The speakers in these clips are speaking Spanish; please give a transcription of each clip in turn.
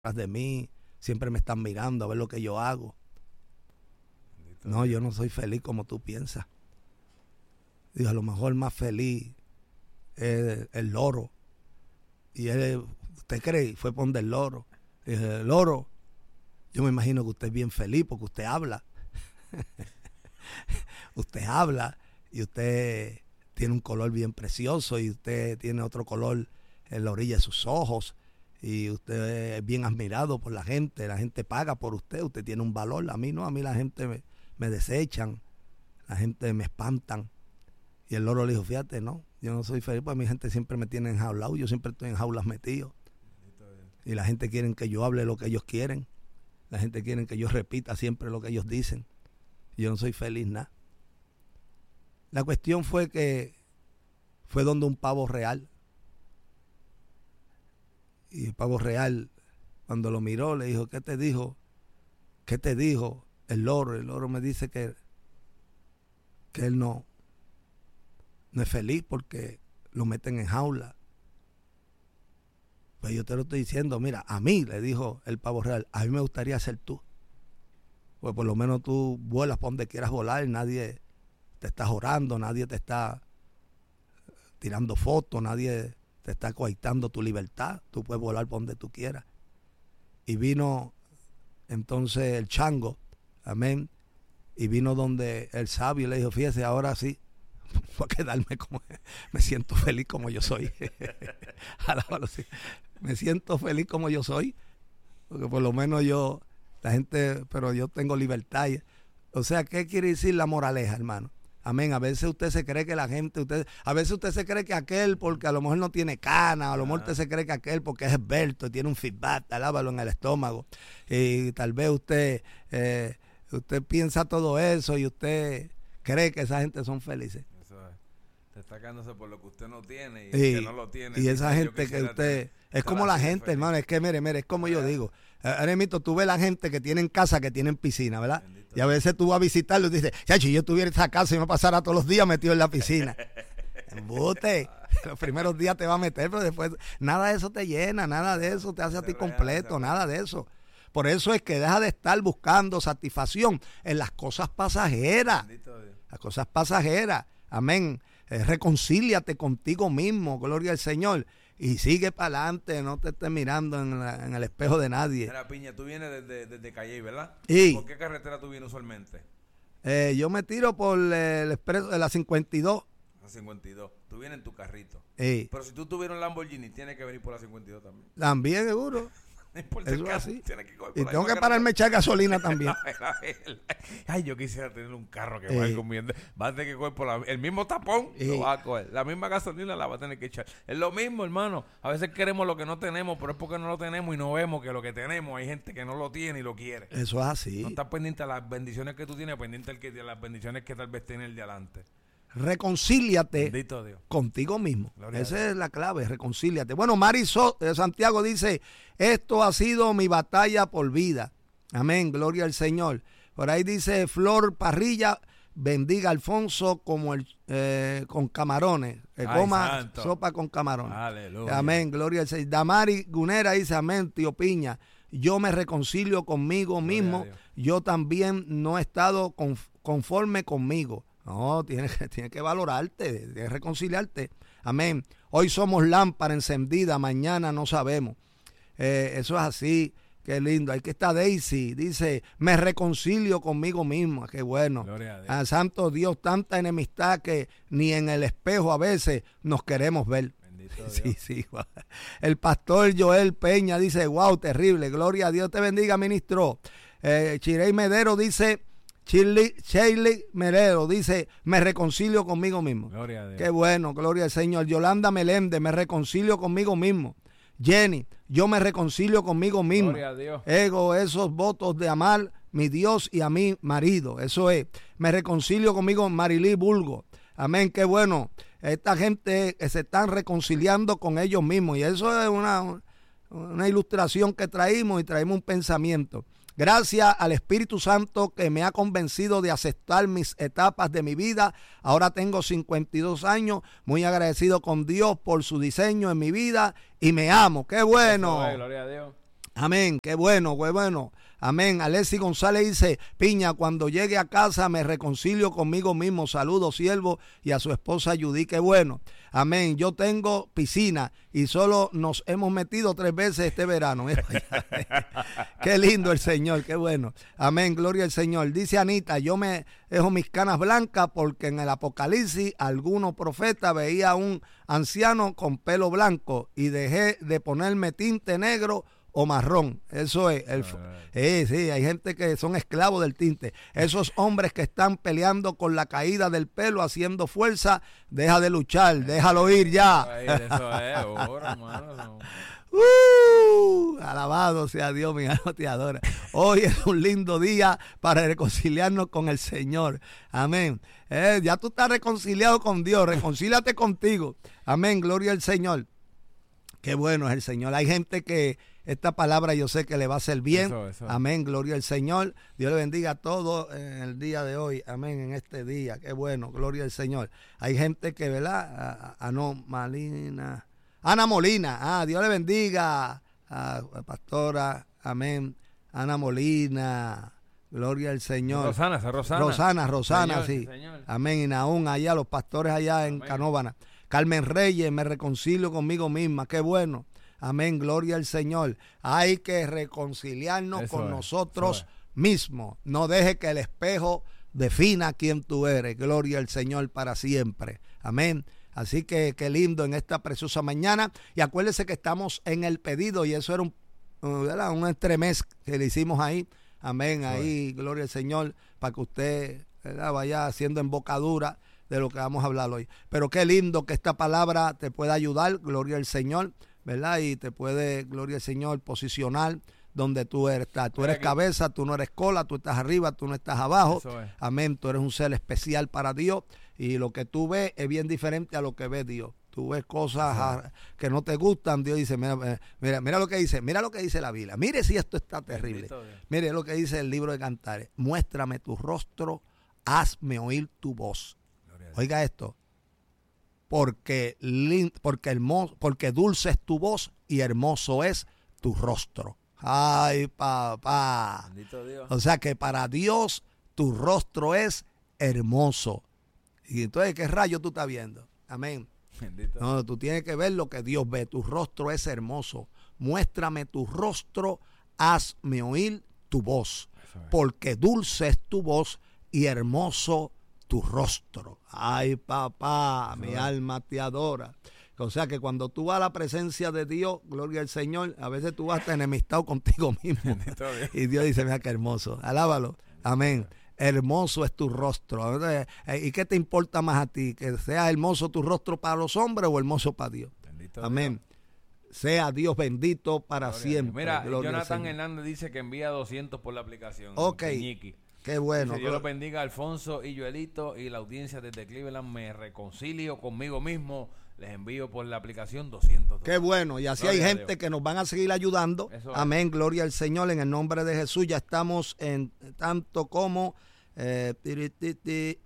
de mí, siempre me están mirando a ver lo que yo hago. No, yo no soy feliz como tú piensas. Digo, a lo mejor más feliz es el loro. Y él, ¿usted cree? Fue por donde el loro. Y dije, loro, yo me imagino que usted es bien feliz porque usted habla. Usted habla y usted tiene un color bien precioso y usted tiene otro color en la orilla de sus ojos y usted es bien admirado por la gente paga por usted, usted tiene un valor. A mí no, a mí la gente me desechan, la gente me espantan. Y el loro le dijo, fíjate, no, yo no soy feliz, pues mi gente siempre me tiene enjaulado, yo siempre estoy en jaulas metido. Y la gente quiere que yo hable lo que ellos quieren, la gente quiere que yo repita siempre lo que ellos dicen. Y yo no soy feliz nada. La cuestión fue que fue donde un pavo real. Y el pavo real, cuando lo miró, le dijo, ¿qué te dijo? ¿Qué te dijo el loro? El loro me dice que él no es feliz porque lo meten en jaula. Pues yo te lo estoy diciendo, mira, a mí, le dijo el pavo real, a mí me gustaría ser tú. Pues por lo menos tú vuelas por donde quieras volar, nadie te está orando, nadie te está tirando fotos, nadie te está coartando tu libertad, tú puedes volar por donde tú quieras. Y vino entonces el chango, amén, y vino donde el sabio le dijo, fíjese, ahora sí, voy a quedarme como, me siento feliz como yo soy. Sí. Me siento feliz como yo soy, porque por lo menos la gente, pero yo tengo libertad. O sea, ¿qué quiere decir la moraleja, hermano? Amén. A veces usted se cree que la gente, a veces usted se cree que aquel porque a lo mejor no tiene cana, a lo mejor usted se cree que aquel porque es experto y tiene un feedback, alábalo en el estómago. Y tal vez usted piensa todo eso y usted cree que esa gente son felices. Eso es. Destacándose por lo que usted no tiene y que no lo tiene. Y esa gente que usted... Es como la gente, feliz. Hermano, es que mire, es como yo digo. Ahora mismo tú ves la gente que tienen casa, que tienen piscina, ¿verdad? Bendito. Y a veces tú vas a visitarlo y dices, chacho, yo tuviera esa casa y me pasara todos los días metido en la piscina. Embute. Los primeros días te va a meter, pero después nada de eso te llena, nada de eso te hace a ti completo, nada de eso. Por eso es que deja de estar buscando satisfacción en las cosas pasajeras. Las cosas pasajeras. Amén. Reconcíliate contigo mismo, gloria al Señor. Y sigue para adelante, no te estés mirando en el espejo de nadie. Mira, Piña, tú vienes desde Calle, ¿verdad? Sí. ¿Por qué carretera tú vienes usualmente? Yo me tiro por el expreso de la 52. La 52. Tú vienes en tu carrito. Sí. Pero si tú tuvieras un Lamborghini, tienes que venir por la 52 también. También, seguro. Eso es así. Y tengo que pararme a echar gasolina también. Ay, yo quisiera tener un carro que vaya conmigo. Vas a tener que coger por el mismo tapón, lo vas a coger. La misma gasolina la vas a tener que echar. Es lo mismo, hermano. A veces queremos lo que no tenemos, pero es porque no lo tenemos y no vemos que lo que tenemos hay gente que no lo tiene y lo quiere. Eso es así. No estás pendiente de las bendiciones que tú tienes, pendiente de las bendiciones que tal vez tiene el de adelante. Reconcíliate contigo mismo. Esa es la clave, reconcíliate. Bueno, Marisol Santiago dice, esto ha sido mi batalla por vida. Amén, gloria al Señor. Por ahí dice Flor Parrilla, bendiga a Alfonso como con camarones, que coma santo. Sopa con camarones. Aleluya. Amén, gloria al Señor. Damari Gunera dice, amén, tío Piña, yo me reconcilio conmigo mismo, yo también no he estado conforme conmigo. No, tienes que valorarte, tienes que reconciliarte. Amén. Hoy somos lámpara encendida, mañana no sabemos. Eso es así, qué lindo. Aquí está Daisy, dice, me reconcilio conmigo mismo. Qué bueno. A Santo Dios, tanta enemistad que ni en el espejo a veces nos queremos ver. Bendito sí, Dios. Sí. El pastor Joel Peña dice, wow, terrible. Gloria a Dios, te bendiga, ministro. Chirey Medero dice... Shirley Merero dice, me reconcilio conmigo mismo. Gloria a Dios. Qué bueno, gloria al Señor. Yolanda Meléndez, me reconcilio conmigo mismo. Jenny, yo me reconcilio conmigo mismo. Gloria a Dios. Ego esos votos de amar mi Dios y a mi marido. Eso es. Me reconcilio conmigo, Marilí Bulgo. Amén, qué bueno. Esta gente se están reconciliando con ellos mismos. Y eso es una ilustración que traímos y traímos un pensamiento. Gracias al Espíritu Santo que me ha convencido de aceptar mis etapas de mi vida. Ahora tengo 52 años, muy agradecido con Dios por su diseño en mi vida y me amo. ¡Qué bueno! Gloria a Dios. Amén, qué bueno, qué bueno. Amén. Alexis González dice, Piña, cuando llegue a casa me reconcilio conmigo mismo. Saludos, siervo, y a su esposa Judy, qué bueno. Amén. Yo tengo piscina y solo nos hemos metido 3 veces este verano. Qué lindo el Señor, qué bueno. Amén, gloria al Señor. Dice Anita, yo me dejo mis canas blancas porque en el Apocalipsis algunos profetas veía a un anciano con pelo blanco y dejé de ponerme tinte negro o marrón. Eso es. Sí, hay gente que son esclavos del tinte. Esos hombres que están peleando con la caída del pelo, haciendo fuerza, deja de luchar, déjalo ir ya. Eso es, hermano. Alabado sea Dios, mi alma te adora. Hoy es un lindo día para reconciliarnos con el Señor. Amén. Ya tú estás reconciliado con Dios, reconcíliate contigo. Amén, gloria al Señor. Qué bueno es el Señor. Hay gente que esta palabra yo sé que le va a hacer bien. Eso. Amén, gloria al Señor. Dios le bendiga a todos en el día de hoy. Amén, en este día. Qué bueno, gloria al Señor. Hay gente que, ¿verdad? Ana Molina. Dios le bendiga a pastora. Amén. Ana Molina. Gloria al Señor. Rosana, sí. Señor. Amén. Y Naún allá, los pastores allá en Canóvana. Carmen Reyes, me reconcilio conmigo misma. Qué bueno. Amén, gloria al Señor. Hay que reconciliarnos con nosotros mismos. No deje que el espejo defina quién tú eres. Gloria al Señor para siempre. Amén. Así que qué lindo en esta preciosa mañana. Y acuérdese que estamos en el pedido y eso era un entremés que le hicimos ahí. Amén. Ahí, gloria al Señor, para que usted, ¿verdad?, vaya haciendo embocadura de lo que vamos a hablar hoy. Pero qué lindo que esta palabra te pueda ayudar, gloria al Señor, ¿verdad? Y te puede, gloria al Señor, posicionar donde tú eres. Tú eres cabeza, tú no eres cola, tú estás arriba, tú no estás abajo. Amén, tú eres un ser especial para Dios y lo que tú ves es bien diferente a lo que ve Dios. Tú ves cosas que no te gustan. Dios dice, mira lo que dice, mira lo que dice la Biblia. Mire si esto está terrible. Mire lo que dice el libro de Cantares. Muéstrame tu rostro, hazme oír tu voz. Oiga esto, porque dulce es tu voz y hermoso es tu rostro. Ay, papá. Bendito Dios. O sea que para Dios tu rostro es hermoso. Y entonces, ¿qué rayo tú estás viendo? Amén. Bendito. No, tú tienes que ver lo que Dios ve. Tu rostro es hermoso. Muéstrame tu rostro, hazme oír tu voz. Porque dulce es tu voz y hermoso tu rostro. Ay, papá, mi alma te adora. O sea que cuando tú vas a la presencia de Dios, gloria al Señor, a veces tú vas enemistado contigo mismo. Y Dios dice, mira qué hermoso. Alábalo. Amén. Hermoso es tu rostro. ¿Y qué te importa más a ti? ¿Que sea hermoso tu rostro para los hombres o hermoso para Dios? Bendito amén. Dios. Sea Dios bendito para gloria siempre. Mira, Jonathan Hernández dice que envía 200 por la aplicación. Ok. Qué bueno. Dios los bendiga a Alfonso y Joelito y la audiencia desde Cleveland. Me reconcilio conmigo mismo. Les envío por la aplicación $200. Qué bueno. Y así gloria hay gente que nos van a seguir ayudando. Eso amén. Es. Gloria al Señor. En el nombre de Jesús ya estamos en tanto como 11,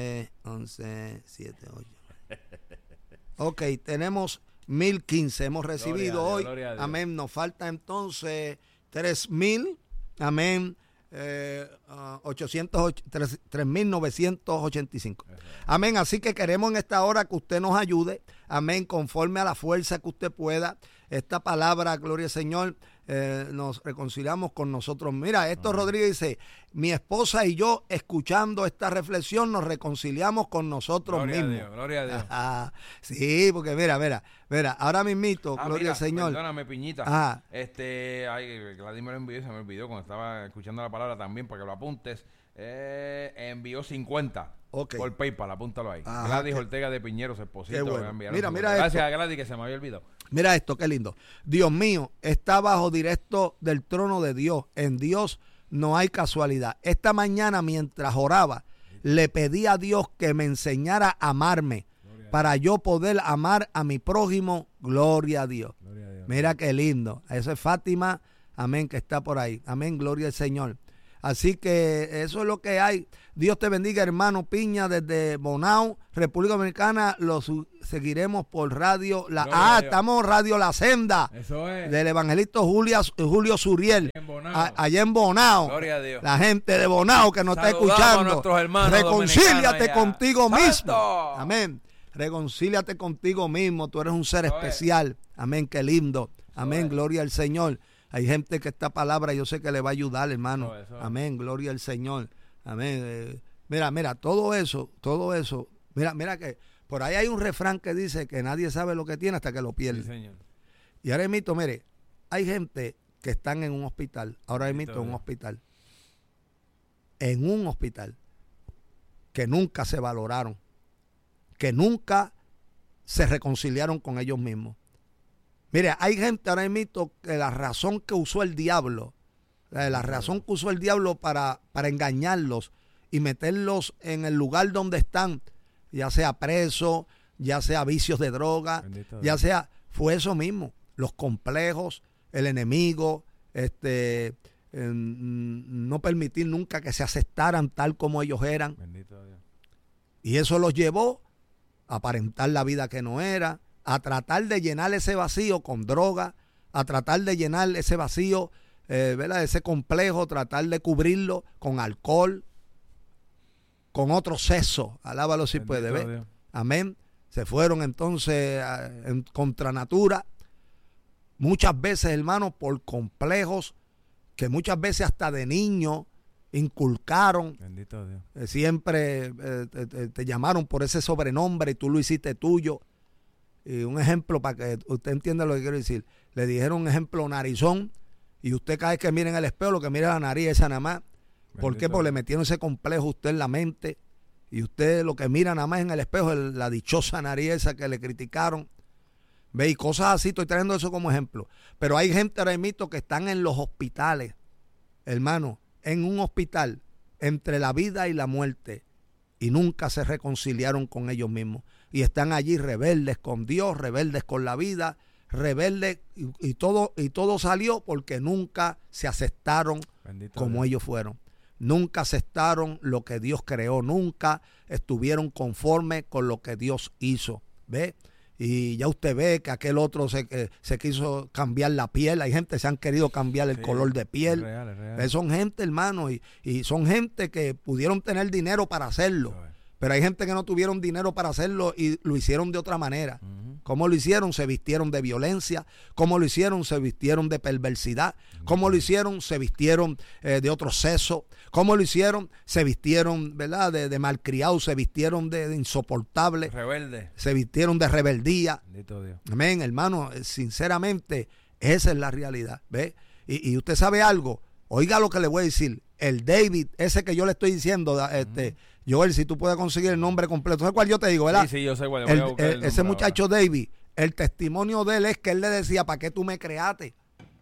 7, 8. Ok, tenemos 1015. Hemos recibido hoy. Amén. Nos falta entonces 3000. Amén. 3.985. Amén. Así que queremos en esta hora que usted nos ayude. Amén. Conforme a la fuerza que usted pueda. Esta palabra, gloria al Señor, nos reconciliamos con nosotros. Mira, esto Rodríguez dice, mi esposa y yo, escuchando esta reflexión, nos reconciliamos con nosotros mismos. Gloria a Dios. Sí, porque mira, ahora mismito, gloria al Señor. Perdóname, Piñita. Ajá. Gladys me lo envió y se me olvidó cuando estaba escuchando la palabra también, para que lo apuntes. Envió 50 por PayPal, apúntalo ahí. Ajá, Gladys Ortega de Piñeros, esposito. Bueno. Mira gracias esto. a Gladys que se me había olvidado. Mira esto, qué lindo. Dios mío, está bajo directo del trono de Dios. En Dios no hay casualidad. Esta mañana mientras oraba, le pedí a Dios que me enseñara a amarme para yo poder amar a mi prójimo. Gloria a Dios. Mira qué lindo. Eso es Fátima. Amén, que está por ahí. Amén, gloria al Señor. Así que eso es lo que hay. Dios te bendiga, hermano Piña, desde Bonao, República Dominicana. Lo seguiremos por Radio estamos Radio La Senda. Eso es. Del evangelista Julio Suriel. Allá en Bonao. Gloria a Dios. La gente de Bonao que nos está escuchando. A nuestros hermanos reconcíliate contigo mismo. ¡Santo! Amén. Reconcíliate contigo mismo. Tú eres un ser especial. Amén. Qué lindo. Amén. Gloria al Señor. Hay gente que esta palabra yo sé que le va a ayudar, hermano. Amén, gloria al Señor. Amén. Mira, todo eso. Mira que por ahí hay un refrán que dice que nadie sabe lo que tiene hasta que lo pierde. Sí, señor. Y ahora mismo, mire, hay gente que están en un hospital, ahora mismo en un hospital, que nunca se valoraron, que nunca se reconciliaron con ellos mismos. Mire, hay gente ahora mismo que la razón que usó el diablo, para engañarlos y meterlos en el lugar donde están, ya sea presos, ya sea vicios de droga, ya sea, fue eso mismo, los complejos, el enemigo, no permitir nunca que se aceptaran tal como ellos eran. Bendito Dios. Y eso los llevó a aparentar la vida que no era, a tratar de llenar ese vacío con droga, a tratar de llenar ese vacío, ¿verdad? Ese complejo, tratar de cubrirlo con alcohol, con otro sexo. Alábalo si puede, ¿ver? Amén. Se fueron entonces en contra natura. Muchas veces, hermanos, por complejos que muchas veces hasta de niño inculcaron. Bendito Dios. Siempre te llamaron por ese sobrenombre y tú lo hiciste tuyo. Y un ejemplo para que usted entienda lo que quiero decir. Le dijeron un ejemplo narizón y usted cada vez que mira en el espejo lo que mira es la nariz esa nada más. ¿Por qué? Porque le metieron ese complejo a usted en la mente y usted lo que mira nada más en el espejo es la dichosa nariz esa que le criticaron. Ve, y cosas así, estoy trayendo eso como ejemplo. Pero hay gente ahora mismo que están en los hospitales, hermano, en un hospital entre la vida y la muerte y nunca se reconciliaron con ellos mismos. Y están allí rebeldes con Dios, rebeldes con la vida, rebeldes y todo salió porque nunca se aceptaron. Bendito como Dios. Ellos fueron. Nunca aceptaron lo que Dios creó, nunca estuvieron conformes con lo que Dios hizo. ¿Ve? Y ya usted ve que aquel otro se quiso cambiar la piel. Hay gente que se han querido cambiar el color de piel. Es real. Son gente, hermano, y son gente que pudieron tener dinero para hacerlo. Pero hay gente que no tuvieron dinero para hacerlo y lo hicieron de otra manera. ¿Cómo lo hicieron? Se vistieron de violencia. ¿Cómo lo hicieron? Se vistieron de perversidad. ¿Cómo lo hicieron? Se vistieron de otro sexo. ¿Cómo lo hicieron? Se vistieron, ¿verdad? De malcriados. Se vistieron de insoportables. Rebelde. Se vistieron de rebeldía. Bendito Dios. Amén, hermano. Sinceramente, esa es la realidad. ¿Ve? Y usted sabe algo. Oiga lo que le voy a decir. El David, ese que yo le estoy diciendo, Joel, si tú puedes conseguir el nombre completo. ¿Sabes cuál yo te digo, verdad? Sí, yo sé cuál. Ese muchacho ahora. David, el testimonio de él es que él le decía, ¿para qué tú me creaste?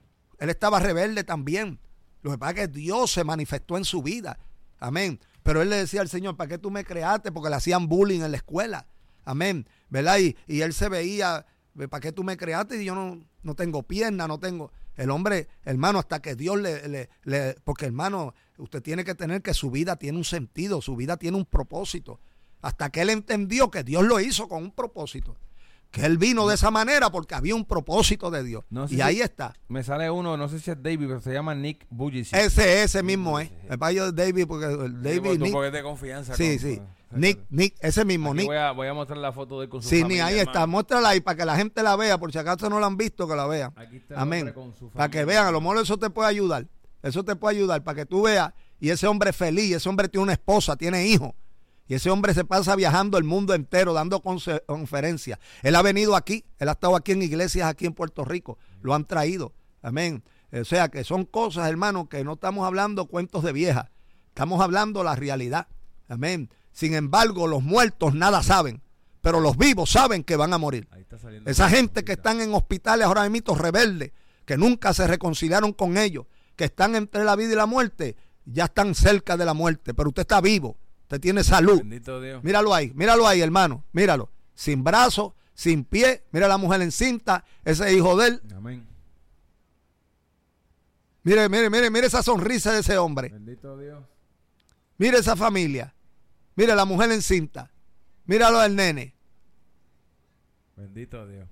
Él estaba rebelde también. Lo que pasa es que Dios se manifestó en su vida. Amén. Pero él le decía al Señor, ¿para qué tú me creaste? Porque le hacían bullying en la escuela. Amén. ¿Verdad? Y él se veía, ¿para qué tú me creaste? Y yo no tengo pierna, no tengo... El hombre, hermano, hasta que Dios porque hermano, usted tiene que tener que su vida tiene un sentido, su vida tiene un propósito. Hasta que él entendió que Dios lo hizo con un propósito. Que él vino de esa manera porque había un propósito de Dios. No sé y ahí está. Me sale uno, no sé si es David, pero se llama Nick Bujicic. Ese mismo es. El payo de David, porque el David. Nick, porque es de confianza. Sí. Nick, ese mismo, aquí Nick. Voy a mostrar la foto de él con su familia. Sí, ahí está. Muéstrala ahí para que la gente la vea, por si acaso no la han visto, que la vean. Aquí está. Amén. Para que vean, a lo mejor eso te puede ayudar. Eso te puede ayudar para que tú veas. Y ese hombre es feliz, ese hombre tiene una esposa, tiene hijos. Y ese hombre se pasa viajando el mundo entero, dando conferencias. Él ha venido aquí, él ha estado aquí en iglesias aquí en Puerto Rico. Lo han traído. Amén. O sea que son cosas, hermano, que no estamos hablando cuentos de viejas. Estamos hablando la realidad. Amén. Sin embargo, los muertos nada saben, pero los vivos saben que van a morir. Esa gente que están en hospitales ahora mismo rebeldes, que nunca se reconciliaron con ellos, que están entre la vida y la muerte, ya están cerca de la muerte, pero usted está vivo. Usted tiene salud. Bendito Dios. Míralo ahí, hermano. Míralo. Sin brazos, sin pie. Mira la mujer encinta, ese hijo de él. Amén. Mire esa sonrisa de ese hombre. Bendito Dios. Mire esa familia. Mire la mujer encinta. Míralo del nene. Bendito Dios.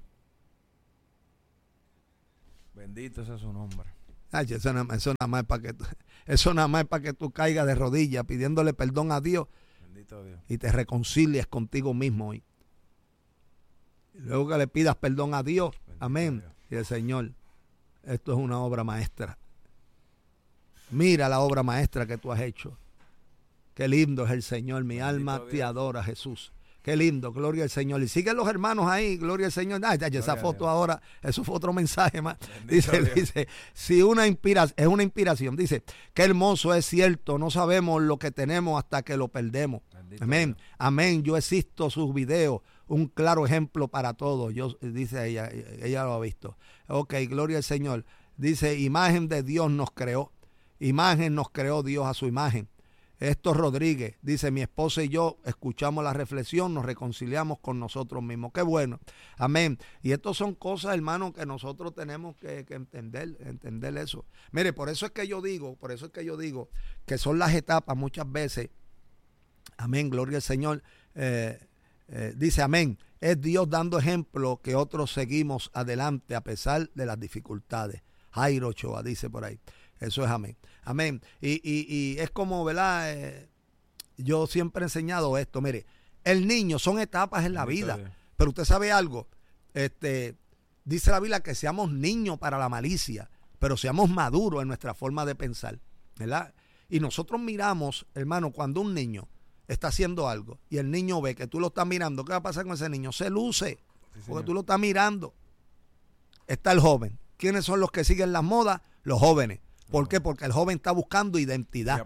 Bendito sea su nombre. Ay, eso nada más es para que tú caigas de rodillas pidiéndole perdón a Dios. Bendito Dios. Y te reconcilies contigo mismo hoy. Y luego que le pidas perdón a Dios. Bendito amén. Dios. Y el Señor, esto es una obra maestra. Mira la obra maestra que tú has hecho. Qué lindo es el Señor. Mi bendito alma Dios. Te adora, Jesús. Qué lindo, gloria al Señor. Y siguen los hermanos ahí, gloria al Señor. Ay, esa foto ahora, eso fue otro mensaje más. Dice, si es una inspiración. Dice, qué hermoso es cierto, no sabemos lo que tenemos hasta que lo perdemos. Bendito amén, Dios. Amén. Yo existo sus videos, un claro ejemplo para todos. Dice ella lo ha visto. Ok, gloria al Señor. Dice, imagen de Dios nos creó. Imagen nos creó Dios a su imagen. Héctor Rodríguez dice, mi esposa y yo escuchamos la reflexión, nos reconciliamos con nosotros mismos. Qué bueno. Amén. Y estas son cosas, hermano, que nosotros tenemos que entender eso. Mire, por eso es que yo digo que son las etapas muchas veces. Amén, gloria al Señor. Dice, amén. Es Dios dando ejemplo que otros seguimos adelante a pesar de las dificultades. Jairo Ochoa dice por ahí. Eso es amén. Amén. Y es como, ¿verdad? Yo siempre he enseñado esto. Mire, el niño son etapas en la vida. Pero usted sabe algo. Dice la Biblia que seamos niños para la malicia, pero seamos maduros en nuestra forma de pensar, ¿verdad? Y nosotros miramos, hermano, cuando un niño está haciendo algo y el niño ve que tú lo estás mirando, ¿qué va a pasar con ese niño? Se luce, sí, porque tú lo estás mirando. Está el joven. ¿Quiénes son los que siguen las modas? Los jóvenes. ¿Por qué? Porque el joven está buscando identidad.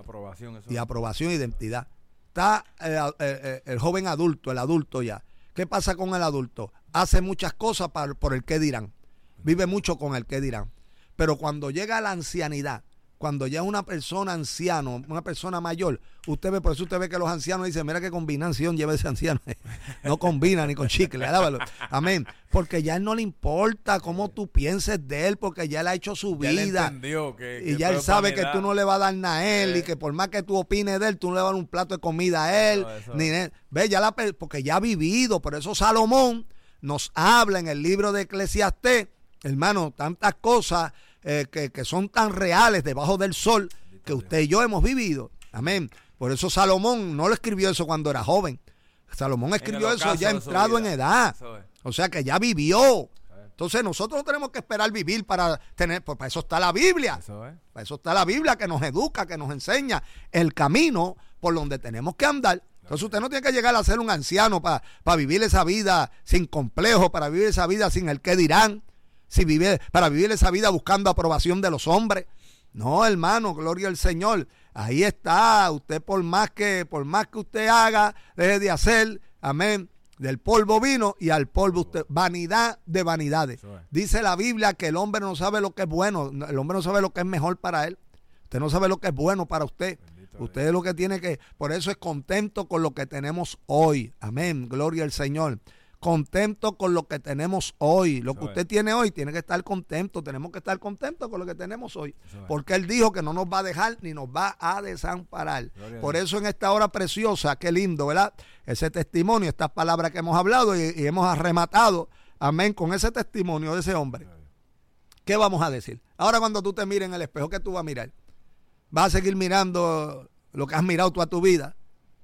Y aprobación, identidad. Está el joven adulto, el adulto ya. ¿Qué pasa con el adulto? Hace muchas cosas por el qué dirán. Vive mucho con el qué dirán. Pero cuando llega a la ancianidad, cuando ya es una persona anciano, una persona mayor, por eso usted ve que los ancianos dicen, mira qué combinación lleva ese anciano. No combina ni con chicle, alábalo. Amén. Porque ya él no le importa cómo tú pienses de él, porque ya él ha hecho su vida. Él entendió y ya él sabe que tú no le vas a dar nada a él, y que por más que tú opines de él, tú no le vas a dar un plato de comida a él. Porque ya ha vivido. Por eso Salomón nos habla en el libro de Eclesiastés, hermano, tantas cosas que son tan reales debajo del sol que usted y yo hemos vivido. Amén. Por eso Salomón no lo escribió eso cuando era joven. Salomón escribió eso ya entrado en edad. O sea que ya vivió. Entonces nosotros no tenemos que esperar vivir para tener, pues para eso está la Biblia. Para eso está la Biblia que nos educa, que nos enseña el camino por donde tenemos que andar. Entonces usted no tiene que llegar a ser un anciano para vivir esa vida sin complejo, para vivir esa vida sin el qué dirán. Para vivir esa vida buscando aprobación de los hombres. No, hermano, gloria al Señor. Ahí está. Usted por más que usted haga, deje de hacer, amén, del polvo vino y al polvo usted. Vanidad de vanidades. Dice la Biblia que el hombre no sabe lo que es bueno, el hombre no sabe lo que es mejor para él. Usted no sabe lo que es bueno para usted. Usted es lo que tiene que, por eso es contento con lo que tenemos hoy. Amén, gloria al Señor. Contento con lo que tenemos hoy. Lo que usted tiene hoy, tiene que estar contento. Tenemos que estar contentos con lo que tenemos hoy. Porque Él dijo que no nos va a dejar ni nos va a desamparar. Por eso en esta hora preciosa, qué lindo, ¿verdad? Ese testimonio, estas palabras que hemos hablado y hemos rematado, amén, con ese testimonio de ese hombre. ¿Qué vamos a decir? Ahora cuando tú te mires en el espejo, ¿qué tú vas a mirar? ¿Vas a seguir mirando lo que has mirado toda tu vida?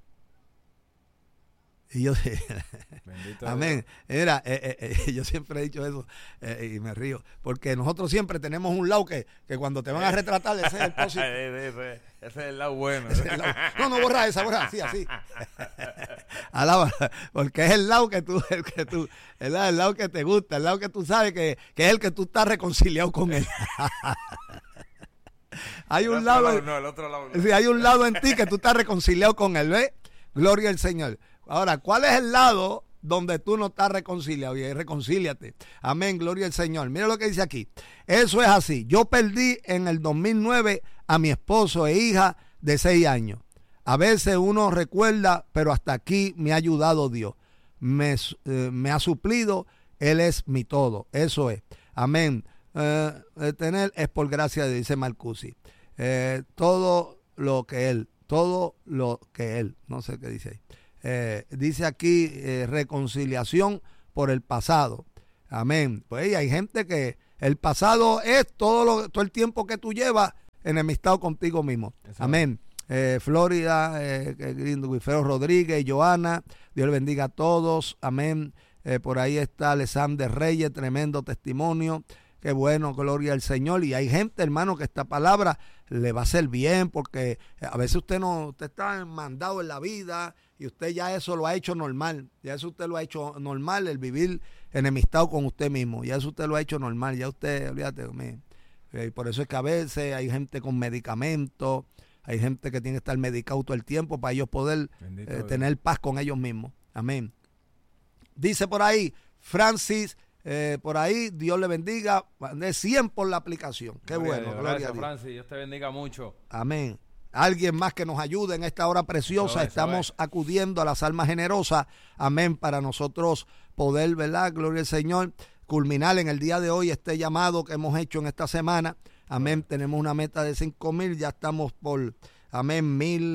Y yo amén. Mira, yo siempre he dicho eso y me río, porque nosotros siempre tenemos un lado que cuando te van a retratar, ese es el próximo. Ese es el lado bueno. No, borra esa, así. Alaba, porque es el lado que tú, el lado que te gusta, el lado que tú sabes que es el que tú estás reconciliado con él. Hay un lado, el otro lado no. Sí, hay un lado en ti que tú estás reconciliado con él, ¿ves? Gloria al Señor. Ahora, ¿cuál es el lado donde tú no estás reconciliado? Y reconcíliate. Amén, gloria al Señor. Mira lo que dice aquí. Eso es así. Yo perdí en el 2009 a mi esposo e hija de 6 años. A veces uno recuerda, pero hasta aquí me ha ayudado Dios. Me ha suplido. Él es mi todo. Eso es. Amén. tener es por gracia de Dios, dice Marcusi. Todo lo que Él, no sé qué dice ahí. Dice aquí reconciliación por el pasado. Amén. Pues hay gente que el pasado es todo el tiempo que tú llevas enemistado contigo mismo. Eso. Amén. Florida, Guifero Rodríguez, Joana, Dios le bendiga a todos. Amén. Por ahí está Alexander Reyes, tremendo testimonio. Qué bueno, gloria al Señor. Y hay gente, hermano, que esta palabra le va a hacer bien, porque a veces usted está mandado en la vida y usted ya eso lo ha hecho normal. Ya eso usted lo ha hecho normal, el vivir enemistado con usted mismo. Ya eso usted lo ha hecho normal. Ya usted, olvídate, por eso es que a veces hay gente con medicamentos, hay gente que tiene que estar medicado todo el tiempo para ellos poder tener paz con ellos mismos. Amén. Dice por ahí, Francis, por ahí, Dios le bendiga, de 100 por la aplicación. Qué bueno, Dios. Gloria Gracias, a Dios. Francis, Dios te bendiga mucho. Amén. Alguien más que nos ayude en esta hora preciosa. Estamos acudiendo a las almas generosas. Amén. Para nosotros poder, ¿verdad? Gloria al Señor. Culminar en el día de hoy este llamado que hemos hecho en esta semana. Amén. Tenemos una meta de 5,000. Ya estamos por, amén,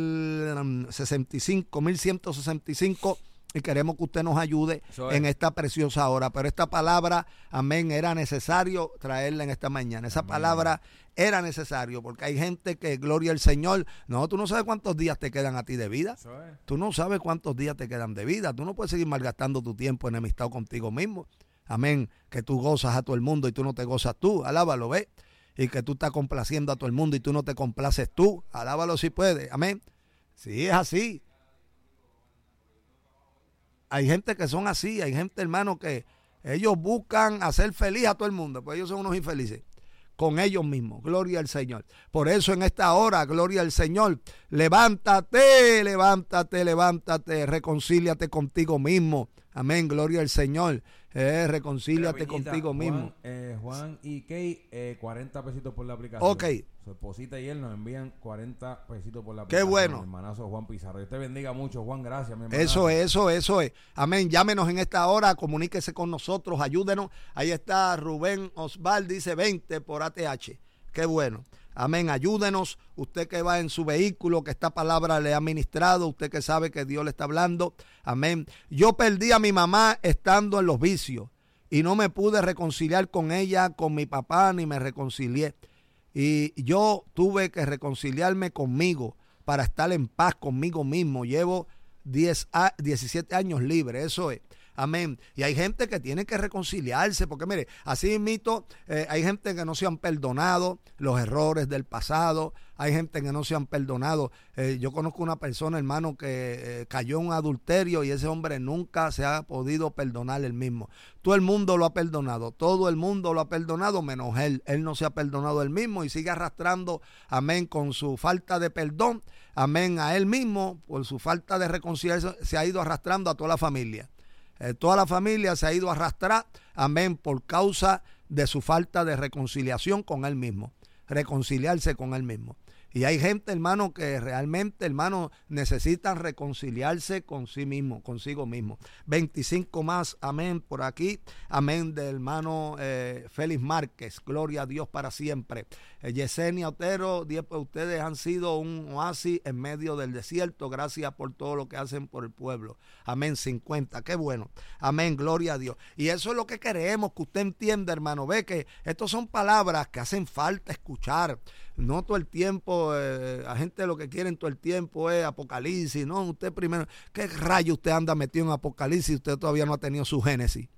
1,165. Y queremos que usted nos ayude en esta preciosa hora. Pero esta palabra, amén, era necesario traerla en esta mañana. Esa palabra era necesario, porque hay gente que, gloria al Señor, no, tú no sabes cuántos días te quedan a ti de vida. Tú no sabes cuántos días te quedan de vida. Tú no puedes seguir malgastando tu tiempo enemistado contigo mismo. Amén, que tú gozas a todo el mundo y tú no te gozas tú. Alábalo, ¿ves? Y que tú estás complaciendo a todo el mundo y tú no te complaces tú. Alábalo si puedes. Amén. Sí, es así. Hay gente que son así, hay gente, hermano, que ellos buscan hacer feliz a todo el mundo, pues ellos son unos infelices con ellos mismos. Gloria al Señor. Por eso en esta hora, gloria al Señor, levántate, reconcíliate contigo mismo. Amén, gloria al Señor. Reconcíliate contigo mismo. Juan y Kay, 40 pesitos por la aplicación. Ok. Su esposita y él nos envían 40 pesitos por la aplicación. Qué bueno. Mi hermanazo Juan Pizarro. Dios te bendiga mucho, Juan. Gracias, mi hermanazo. Eso es. Amén. Llámenos en esta hora, comuníquese con nosotros, ayúdenos. Ahí está Rubén Osval, dice 20 por ATH. Qué bueno. Amén, ayúdenos, usted que va en su vehículo, que esta palabra le ha ministrado, usted que sabe que Dios le está hablando, amén. Yo perdí a mi mamá estando en los vicios y no me pude reconciliar con ella, con mi papá, ni me reconcilié. Y yo tuve que reconciliarme conmigo para estar en paz conmigo mismo. Llevo 17 años libre, eso es. Amén. Y hay gente que tiene que reconciliarse, porque mire, así mismo hay gente que no se han perdonado los errores del pasado, hay gente que no se han perdonado. Yo conozco una persona, hermano, que cayó en un adulterio y ese hombre nunca se ha podido perdonar él mismo. Todo el mundo lo ha perdonado, todo el mundo lo ha perdonado menos él. Él no se ha perdonado él mismo y sigue arrastrando, amén, con su falta de perdón, amén, a él mismo, por su falta de reconciliarse, se ha ido arrastrando a toda la familia. Toda la familia se ha ido a arrastrar, amén, por causa de su falta de reconciliación con él mismo, reconciliarse con él mismo. Y hay gente, hermano, que realmente, hermano, necesitan reconciliarse con sí mismo, consigo mismo. 25 más, amén, por aquí, amén, del hermano Félix Márquez, gloria a Dios para siempre. Yesenia Otero, 10 de ustedes han sido un oasis en medio del desierto, gracias por todo lo que hacen por el pueblo. Amén, 50, qué bueno, amén, gloria a Dios. Y eso es lo que queremos que usted entienda, hermano, ve que estas son palabras que hacen falta escuchar. No todo el tiempo, la gente lo que quieren todo el tiempo es Apocalipsis. No, usted primero, ¿qué rayo usted anda metido en Apocalipsis? Usted todavía no ha tenido su Génesis.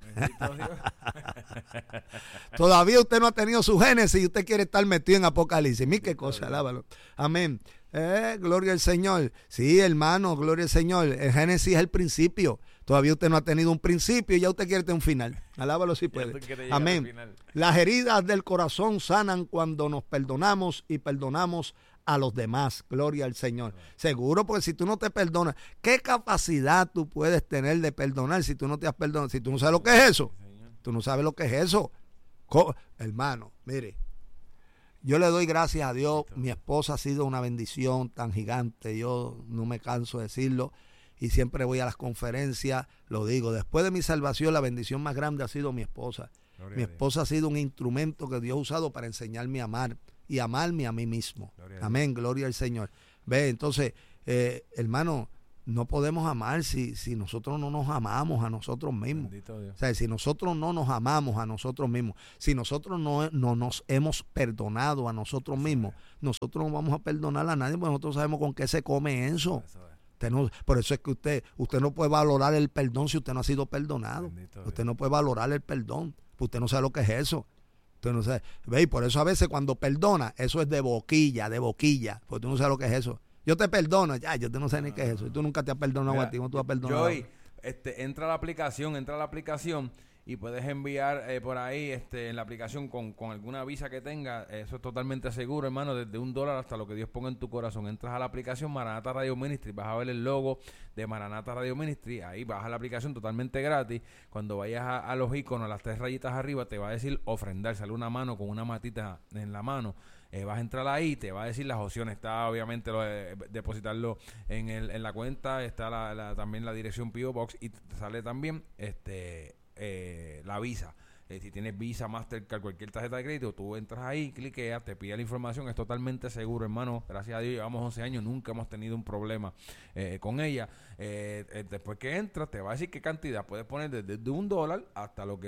Todavía usted no ha tenido su Génesis y usted quiere estar metido en Apocalipsis. Mira qué cosa, alábalo. Amén. Gloria al Señor. Sí, hermano, gloria al Señor. El Génesis es el principio. Todavía usted no ha tenido un principio y ya usted quiere tener un final. Alábalo si puede. Amén. Las heridas del corazón sanan cuando nos perdonamos y perdonamos a los demás. Gloria al Señor. Seguro, porque si tú no te perdonas, ¿qué capacidad tú puedes tener de perdonar si tú no te has perdonado? Si tú no sabes lo que es eso. Tú no sabes lo que es eso. Hermano, mire. Yo le doy gracias a Dios. Mi esposa ha sido una bendición tan gigante. Yo no me canso de decirlo. Y siempre voy a las conferencias, lo digo. Después de mi salvación, la bendición más grande ha sido mi esposa. Mi esposa ha sido un instrumento que Dios ha usado para enseñarme a amar y amarme a mí mismo. Amén, gloria al Señor. Ve, entonces, hermano, no podemos amar si nosotros no nos amamos a nosotros mismos. O sea, si nosotros no nos amamos a nosotros mismos, si nosotros no nos hemos perdonado a nosotros mismos, nosotros no vamos a perdonar a nadie, porque nosotros sabemos con qué se come eso. Por eso es que usted no puede valorar el perdón si usted no ha sido perdonado. Usted no puede valorar el perdón, porque usted no sabe lo que es eso. Usted no sabe. ¿Ve? Y por eso a veces cuando perdona, eso es de boquilla, porque tú no sabes lo que es eso. Yo te perdono, yo no sé ni qué es eso. Y tú nunca te has perdonado. Mira, a ti, no tú has perdonado. Joey, entra a la aplicación y puedes enviar por ahí en la aplicación con alguna visa que tenga. Eso es totalmente seguro, hermano, desde $1 hasta lo que Dios ponga en tu corazón. Entras a la aplicación Maranata Radio Ministry, vas a ver el logo de Maranata Radio Ministry, ahí bajas la aplicación totalmente gratis. Cuando vayas a los iconos, a las 3 rayitas arriba, te va a decir ofrendar, sale una mano con una matita en la mano. Vas a entrar ahí, te va a decir las opciones. Está obviamente depositarlo en la cuenta, está también la dirección P.O. Box y te sale también la visa. Si tienes Visa, Mastercard, cualquier tarjeta de crédito, tú entras ahí, cliqueas, te pide la información, es totalmente seguro, hermano. Gracias a Dios, llevamos 11 años, nunca hemos tenido un problema con ella. Después que entras, te va a decir qué cantidad puedes poner desde $1 hasta lo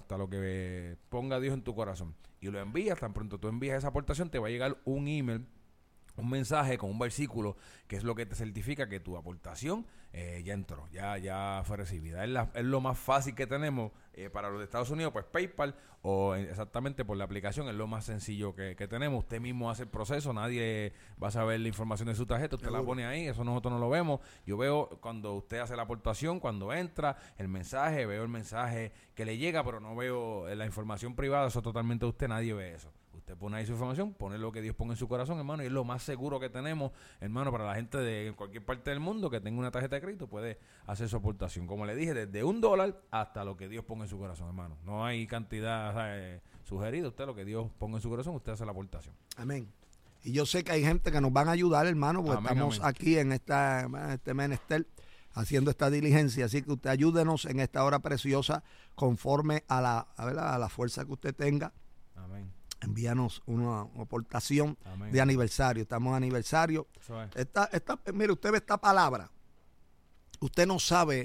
que ponga Dios en tu corazón. Y lo envías, tan pronto tú envías esa aportación, te va a llegar un email, un mensaje con un versículo que es lo que te certifica que tu aportación ya entró, ya fue recibida. Es lo más fácil que tenemos para los de Estados Unidos, pues PayPal o exactamente por la aplicación es lo más sencillo que tenemos. Usted mismo hace el proceso, nadie va a saber la información de su tarjeta, usted la pone ahí, eso nosotros no lo vemos. Yo veo cuando usted hace la aportación, cuando entra el mensaje, veo el mensaje que le llega, pero no veo la información privada, eso totalmente usted, nadie ve eso. Usted pone ahí su información, pone lo que Dios ponga en su corazón, hermano, y es lo más seguro que tenemos, hermano, para la gente de cualquier parte del mundo que tenga una tarjeta de crédito, puede hacer su aportación. Como le dije, desde $1 hasta lo que Dios ponga en su corazón, hermano. No hay cantidad sugerida, usted lo que Dios ponga en su corazón, usted hace la aportación. Amén. Y yo sé que hay gente que nos van a ayudar, hermano, porque estamos aquí en este menester haciendo esta diligencia, así que usted ayúdenos en esta hora preciosa conforme a la fuerza que usted tenga. Amén. Envíanos una aportación de aniversario. Estamos en aniversario. Mire, usted ve esta palabra. Usted no sabe,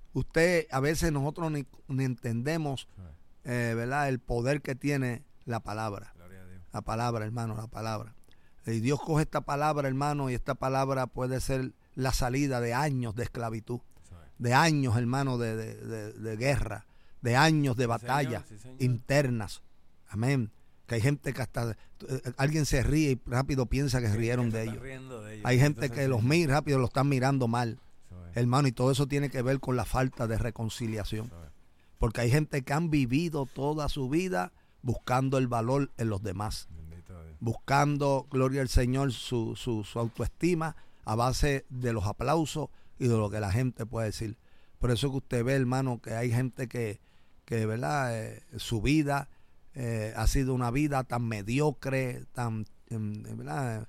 a veces nosotros ni entendemos, ¿verdad? El poder que tiene la palabra. Gloria a Dios. La palabra, hermano, la palabra. Y Dios coge esta palabra, hermano, y esta palabra puede ser la salida de años de esclavitud, de años, hermano, de guerra, de años de batallas internas. Amén. Que hay gente que hasta alguien se ríe y rápido piensa que rieron de ellos. Hay gente que los mira rápido lo están mirando mal, hermano, y todo eso tiene que ver con la falta de reconciliación. Porque hay gente que han vivido toda su vida buscando el valor en los demás, buscando, gloria al Señor, su autoestima a base de los aplausos y de lo que la gente puede decir. Por eso que usted ve, hermano, que hay gente que ¿verdad? Su vida ha sido una vida tan mediocre, ¿verdad?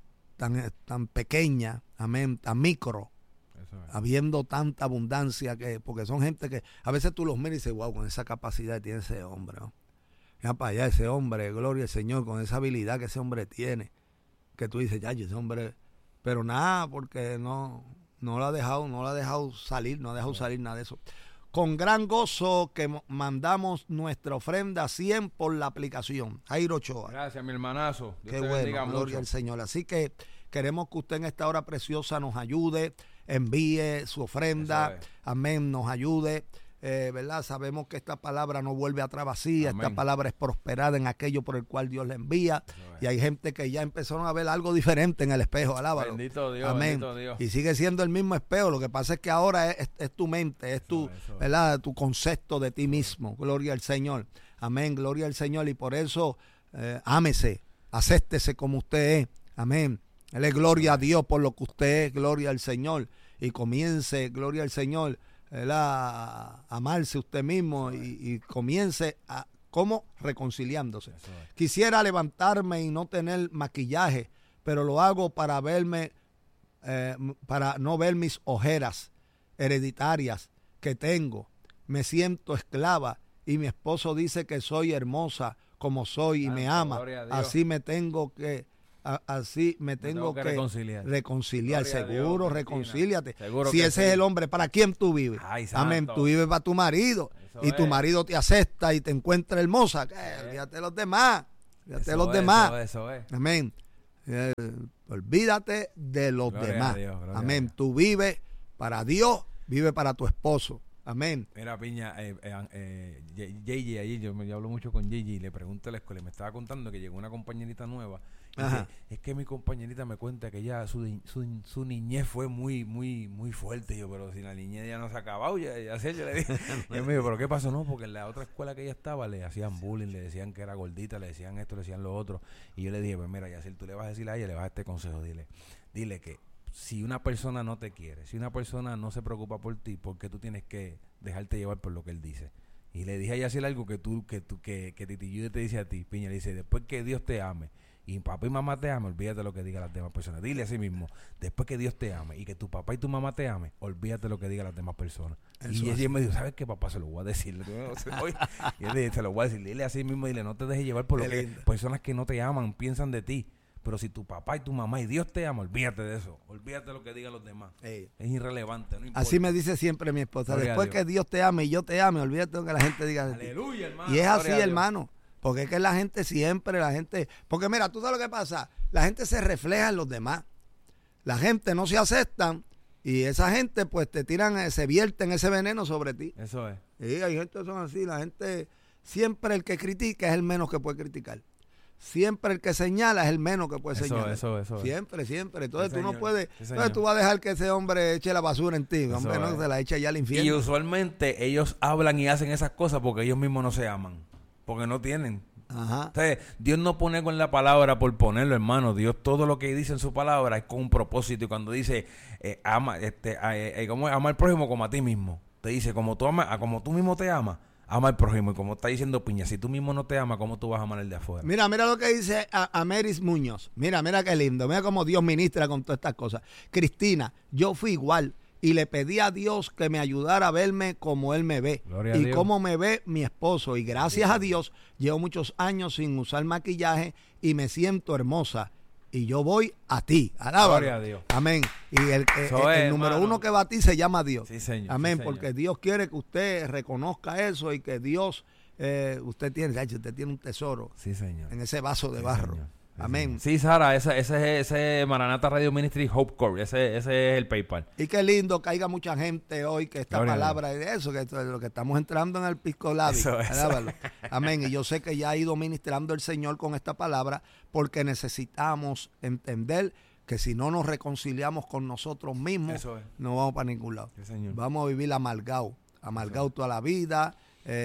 tan pequeña, amén, tan micro, habiendo tanta abundancia, porque son gente que a veces tú los miras y dices, wow, con esa capacidad que tiene ese hombre, ¿no? Ya para allá ese hombre, gloria al Señor, con esa habilidad que ese hombre tiene, que tú dices, ya, ese hombre, pero nada, porque no lo ha dejado salir, no ha dejado salir nada de eso. Con gran gozo que mandamos nuestra ofrenda 100 por la aplicación. Jairo Ochoa. Gracias, mi hermanazo. Dios te bendiga, gloria al Señor. Así que queremos que usted en esta hora preciosa nos ayude, envíe su ofrenda, amén, nos ayude. ¿Verdad? Sabemos que esta palabra no vuelve atrás vacía, esta palabra es prosperada en aquello por el cual Dios le envía. Y hay gente que ya empezaron a ver algo diferente en el espejo, alábalo. Bendito Dios, amén. Bendito Dios. Y sigue siendo el mismo espejo, lo que pasa es que ahora es tu mente, es ¿verdad? Tu concepto de ti mismo, gloria al Señor, amén, gloria al Señor. Y por eso, ámese, acéptese como usted es, amén. Dele gloria a Dios por lo que usted es, gloria al Señor. Y comience, gloria al Señor, a amarse usted mismo y comience ¿cómo? Reconciliándose. Quisiera levantarme y no tener maquillaje, pero lo hago para verme, para no ver mis ojeras hereditarias que tengo. Me siento esclava y mi esposo dice que soy hermosa como soy y me ama. Así me tengo que reconciliar. Seguro, reconcíliate. Seguro si ese es el hombre, ¿para quién tú vives? Ay, amén. Tú vives para tu marido. Eso y tu marido te acepta y te encuentra hermosa. Olvídate de los demás. Olvídate de los demás. Eso es. Amén. Olvídate de los demás. Amén. Tú vives para Dios, vive para tu esposo. Amén. Mira, Piña, JJ, allí yo hablo mucho con JJ y le pregunto a la escuela y me estaba contando que llegó una compañerita nueva. Y dice, es que mi compañerita me cuenta que ya su niñez fue muy fuerte. Y yo, pero si la niñez ya no se ha acabado, ya sé, yo le dije. Y él me dijo, ¿pero qué pasó? No, porque en la otra escuela que ella estaba le hacían bullying, le decían que era gordita, le decían esto, le decían lo otro. Y yo le dije, pues mira, Yacel, tú le vas a decir a ella, le vas a dar este consejo, dile que si una persona no te quiere, si una persona no se preocupa por ti, porque tú tienes que dejarte llevar por lo que él dice. Y le dije a Yacel algo que Titi Judy te dice a ti, Piña, le dice, después que Dios te ame y papá y mamá te amen, olvídate lo que digan las demás personas. Dile a sí mismo, después que Dios te ame y que tu papá y tu mamá te amen, olvídate lo que digan las demás personas. Y ella me dijo, ¿sabes qué, papá? Se lo voy a decir. Y él dice, se lo voy a decir. Dile a sí mismo, dile, no te dejes llevar por lo que personas que no te aman piensan de ti. Pero si tu papá y tu mamá y Dios te ama, olvídate de eso. Olvídate de lo que digan los demás. Es irrelevante, no importa. Así me dice siempre mi esposa. Gloria después que Dios te ame y yo te ame, olvídate de lo que la gente diga de ti. Aleluya, hermano. Y es así, hermano. Porque es que la gente siempre, porque mira, tú sabes lo que pasa. La gente se refleja en los demás. La gente no se aceptan y esa gente pues te tiran, se vierten ese veneno sobre ti. Eso es. Y hay gente que son así. La gente, siempre el que critica es el menos que puede criticar. Siempre el que señala es el menos que puede señalar. Eso. Siempre. Entonces tú no puedes. Entonces tú vas a dejar que ese hombre eche la basura en ti. Hombre, no se la echa ya al infierno. Y usualmente ellos hablan y hacen esas cosas porque ellos mismos no se aman. Porque no tienen. Ajá. Entonces, Dios no pone con la palabra por ponerlo, hermano. Dios todo lo que dice en su palabra es con un propósito. Y cuando dice ama al prójimo como a ti mismo, te dice como tú mismo te amas. Ama al prójimo. Y como está diciendo Piña, si tú mismo no te amas, ¿cómo tú vas a amar el de afuera? Mira lo que dice Ameris Muñoz. Mira qué lindo. Mira cómo Dios ministra con todas estas cosas. Cristina, yo fui igual y le pedí a Dios que me ayudara a verme como Él me ve. Gloria y como me ve mi esposo. Y gracias a Dios, llevo muchos años sin usar maquillaje y me siento hermosa. Y yo voy a ti. Alábalo. Gloria a Dios. Amén. Y el número uno que va a ti se llama Dios. Sí, señor. Amén. Sí, porque Dios quiere que usted reconozca eso y que Dios, usted tiene un tesoro. Sí, señor. En ese vaso de barro. Señor. Amén. Sí, Sara, ese Maranatha Radio Ministry Hope Corps, ese es el PayPal. Y qué lindo que haya mucha gente hoy que esta palabra y eso, que esto es lo que estamos entrando en el Pisco Labi. Eso. Amén. Y yo sé que ya ha ido ministrando el Señor con esta palabra porque necesitamos entender que si no nos reconciliamos con nosotros mismos, no vamos para ningún lado. Sí, vamos a vivir amargado toda la vida,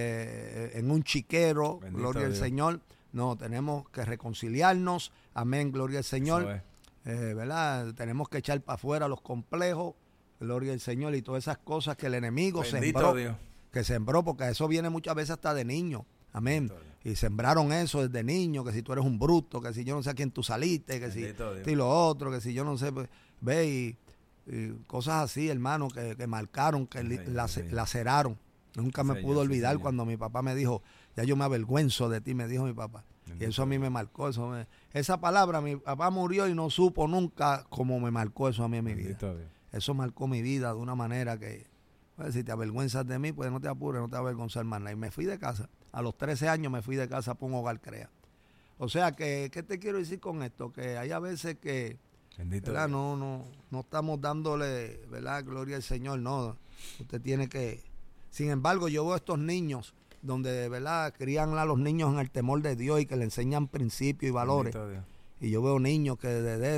en un chiquero, bendito gloria al Señor. No, tenemos que reconciliarnos. Amén, gloria al Señor. ¿Verdad? Tenemos que echar para afuera los complejos, gloria al Señor, y todas esas cosas que el enemigo sembró. Dios. Que sembró, porque eso viene muchas veces hasta de niño. Amén. Y sembraron eso desde niño, que si tú eres un bruto, que si yo no sé a quién tú saliste, que si lo otro, que si yo no sé, pues, ve y cosas así, hermano, que marcaron, que laceraron. Nunca me pude olvidar cuando mi papá me dijo, ya yo me avergüenzo de ti, me dijo mi papá. Y eso a mí me marcó. Esa palabra, mi papá murió y no supo nunca cómo me marcó eso a mí en mi vida. Eso marcó mi vida de una manera que, pues, si te avergüenzas de mí, pues no te apures, no te avergonzar más nada. Y me fui de casa. A los 13 años me fui de casa para un hogar crea. O sea, ¿qué te quiero decir con esto? Que hay a veces que, ¿verdad? No estamos dándole, ¿verdad? Gloria al Señor. No, usted tiene que... Sin embargo, yo veo a estos niños donde, ¿verdad?, crían a los niños en el temor de Dios y que le enseñan principios y valores. Y yo veo niños que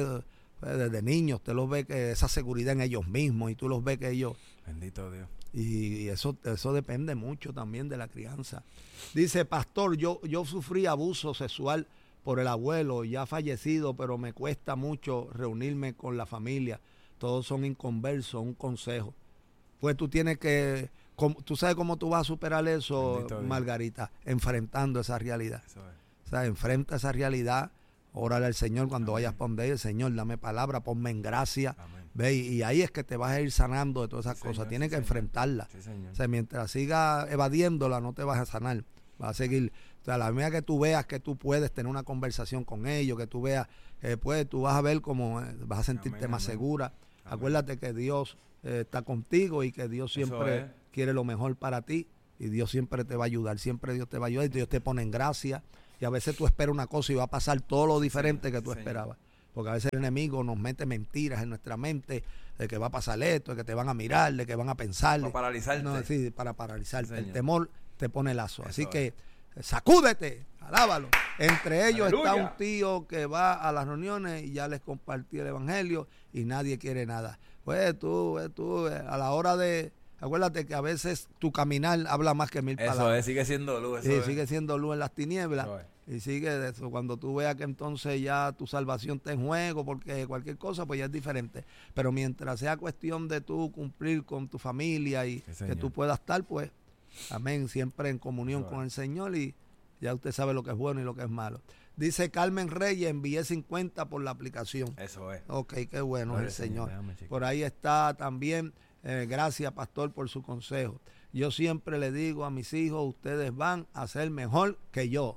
desde niños usted los ve que esa seguridad en ellos mismos y tú los ves que ellos... Bendito Dios. Y eso depende mucho también de la crianza. Dice, pastor, yo sufrí abuso sexual por el abuelo, ya fallecido, pero me cuesta mucho reunirme con la familia. Todos son inconversos, un consejo. Pues tú tienes que... ¿Tú sabes cómo tú vas a superar eso, Margarita? Enfrentando esa realidad. O sea, enfrenta esa realidad, órale al Señor cuando vayas a donde él, Señor, dame palabra, ponme en gracia. Amén. ¿Ve? Y ahí es que te vas a ir sanando de todas esas Sí, cosas. señor, Tienes sí, que señor. enfrentarlas. Sí, señor. O sea, mientras sigas evadiéndola, no te vas a sanar. Vas a seguir. O sea, a la medida que tú veas que tú puedes tener una conversación con ellos, que tú veas, pues tú vas a ver cómo vas a sentirte Amén, más amén. segura. Amén. Acuérdate que Dios está contigo y que Dios Eso siempre es. quiere lo mejor para ti. Y Dios siempre te va a ayudar. Siempre Dios te va a ayudar y Dios te pone en gracia. Y a veces tú esperas una cosa y va a pasar todo lo diferente señor, que tú sí, señor. esperabas. Porque a veces el enemigo nos mete mentiras en nuestra mente de que va a pasar esto, de que te van a mirar, de que van a pensar. Para paralizarte. No, sí, para paralizarte. Sí, El señor. temor te pone lazo. Eso Así es. que sacúdete, alábalo. Entre ellos está Aleluya. un tío que va a las reuniones y ya les compartí el evangelio y nadie quiere nada. Pues tú, a la hora de... Acuérdate que a veces tu caminar habla más que 1000 Eso palabras. es, sigue siendo luz. Eso Sí, es. sigue siendo luz en las tinieblas. Eso es. Y sigue de eso. Cuando tú veas que entonces ya tu salvación está en juego, porque cualquier cosa, pues ya es diferente. Pero mientras sea cuestión de tú cumplir con tu familia y Sí, que señor. tú puedas estar, pues, amén, siempre en comunión Eso con es. el Señor y ya usted sabe lo que es bueno y lo que es malo. Dice Carmen Reyes, envié 50 por la aplicación. Eso es. Ok, qué bueno Gloria es al el Señor. Déjame chequear. Por ahí está también, gracias pastor por su consejo. Yo siempre le digo a mis hijos, ustedes van a ser mejor que yo.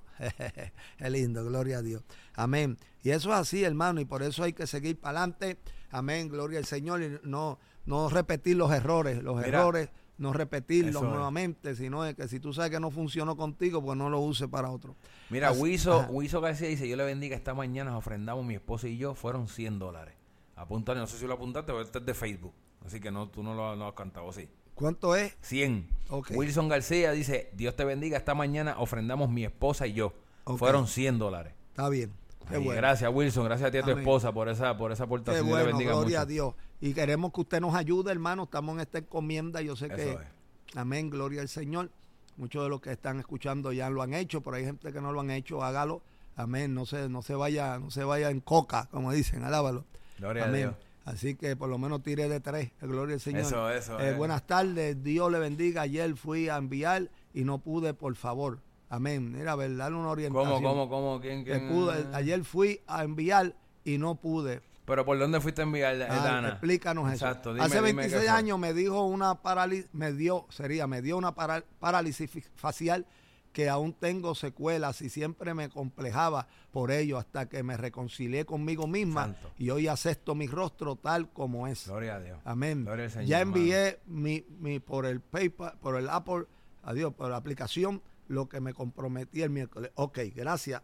Es lindo, gloria a Dios. Amén. Y eso es así, hermano, y por eso hay que seguir para adelante. Amén, gloria al Señor. Y no repetir los errores. Los Mira, errores, no repetirlos eso es. nuevamente, sino de que si tú sabes que no funcionó contigo, pues no lo uses para otro. Mira, Así- Wiso ajá. García dice, yo le bendiga, esta mañana nos ofrendamos, mi esposa y yo, fueron $100. Apunta, no sé si lo apuntaste, pero este es de Facebook. Así que no, tú no lo has cantado, sí. ¿Cuánto es? 100. Ok. Wilson García dice, Dios te bendiga, esta mañana ofrendamos mi esposa y yo. Ok. Fueron $100. Está bien. Qué Ay, bueno. Gracias, Wilson. Gracias a ti y a tu Amén. esposa por esa Qué aportación. Dios le bueno, bendiga gloria mucho. a Dios. Y queremos que usted nos ayude, hermano. Estamos en esta encomienda. Yo sé Eso que, es. amén, gloria al Señor. Muchos de los que están escuchando ya lo han hecho, pero hay gente que no lo han hecho. Hágalo. Amén. No se vaya en coca, como dicen. Alábalo. Gloria a Amén. Dios. Así que por lo menos tire de 3. Gloria al Señor. Eso. Buenas tardes. Dios le bendiga. Ayer fui a enviar y no pude, por favor. Amén. Mira, ver, darle una orientación. ¿Cómo? ¿Quién? Ayer fui a enviar y no pude. ¿Pero por dónde fuiste a enviar, Dana? Explícanos Exacto, eso. dime, Hace dime qué 26 fue. años me dijo una parálisis, me dio una parálisis facial que aún tengo secuelas y siempre me complejaba por ello hasta que me reconcilié conmigo misma Santo. y hoy acepto mi rostro tal como es. Gloria a Dios. Amén. Gloria al Señor, Ya hermano. envié mi por el PayPal, por el Apple, adiós, por la aplicación, lo que me comprometí el miércoles. Ok, gracias.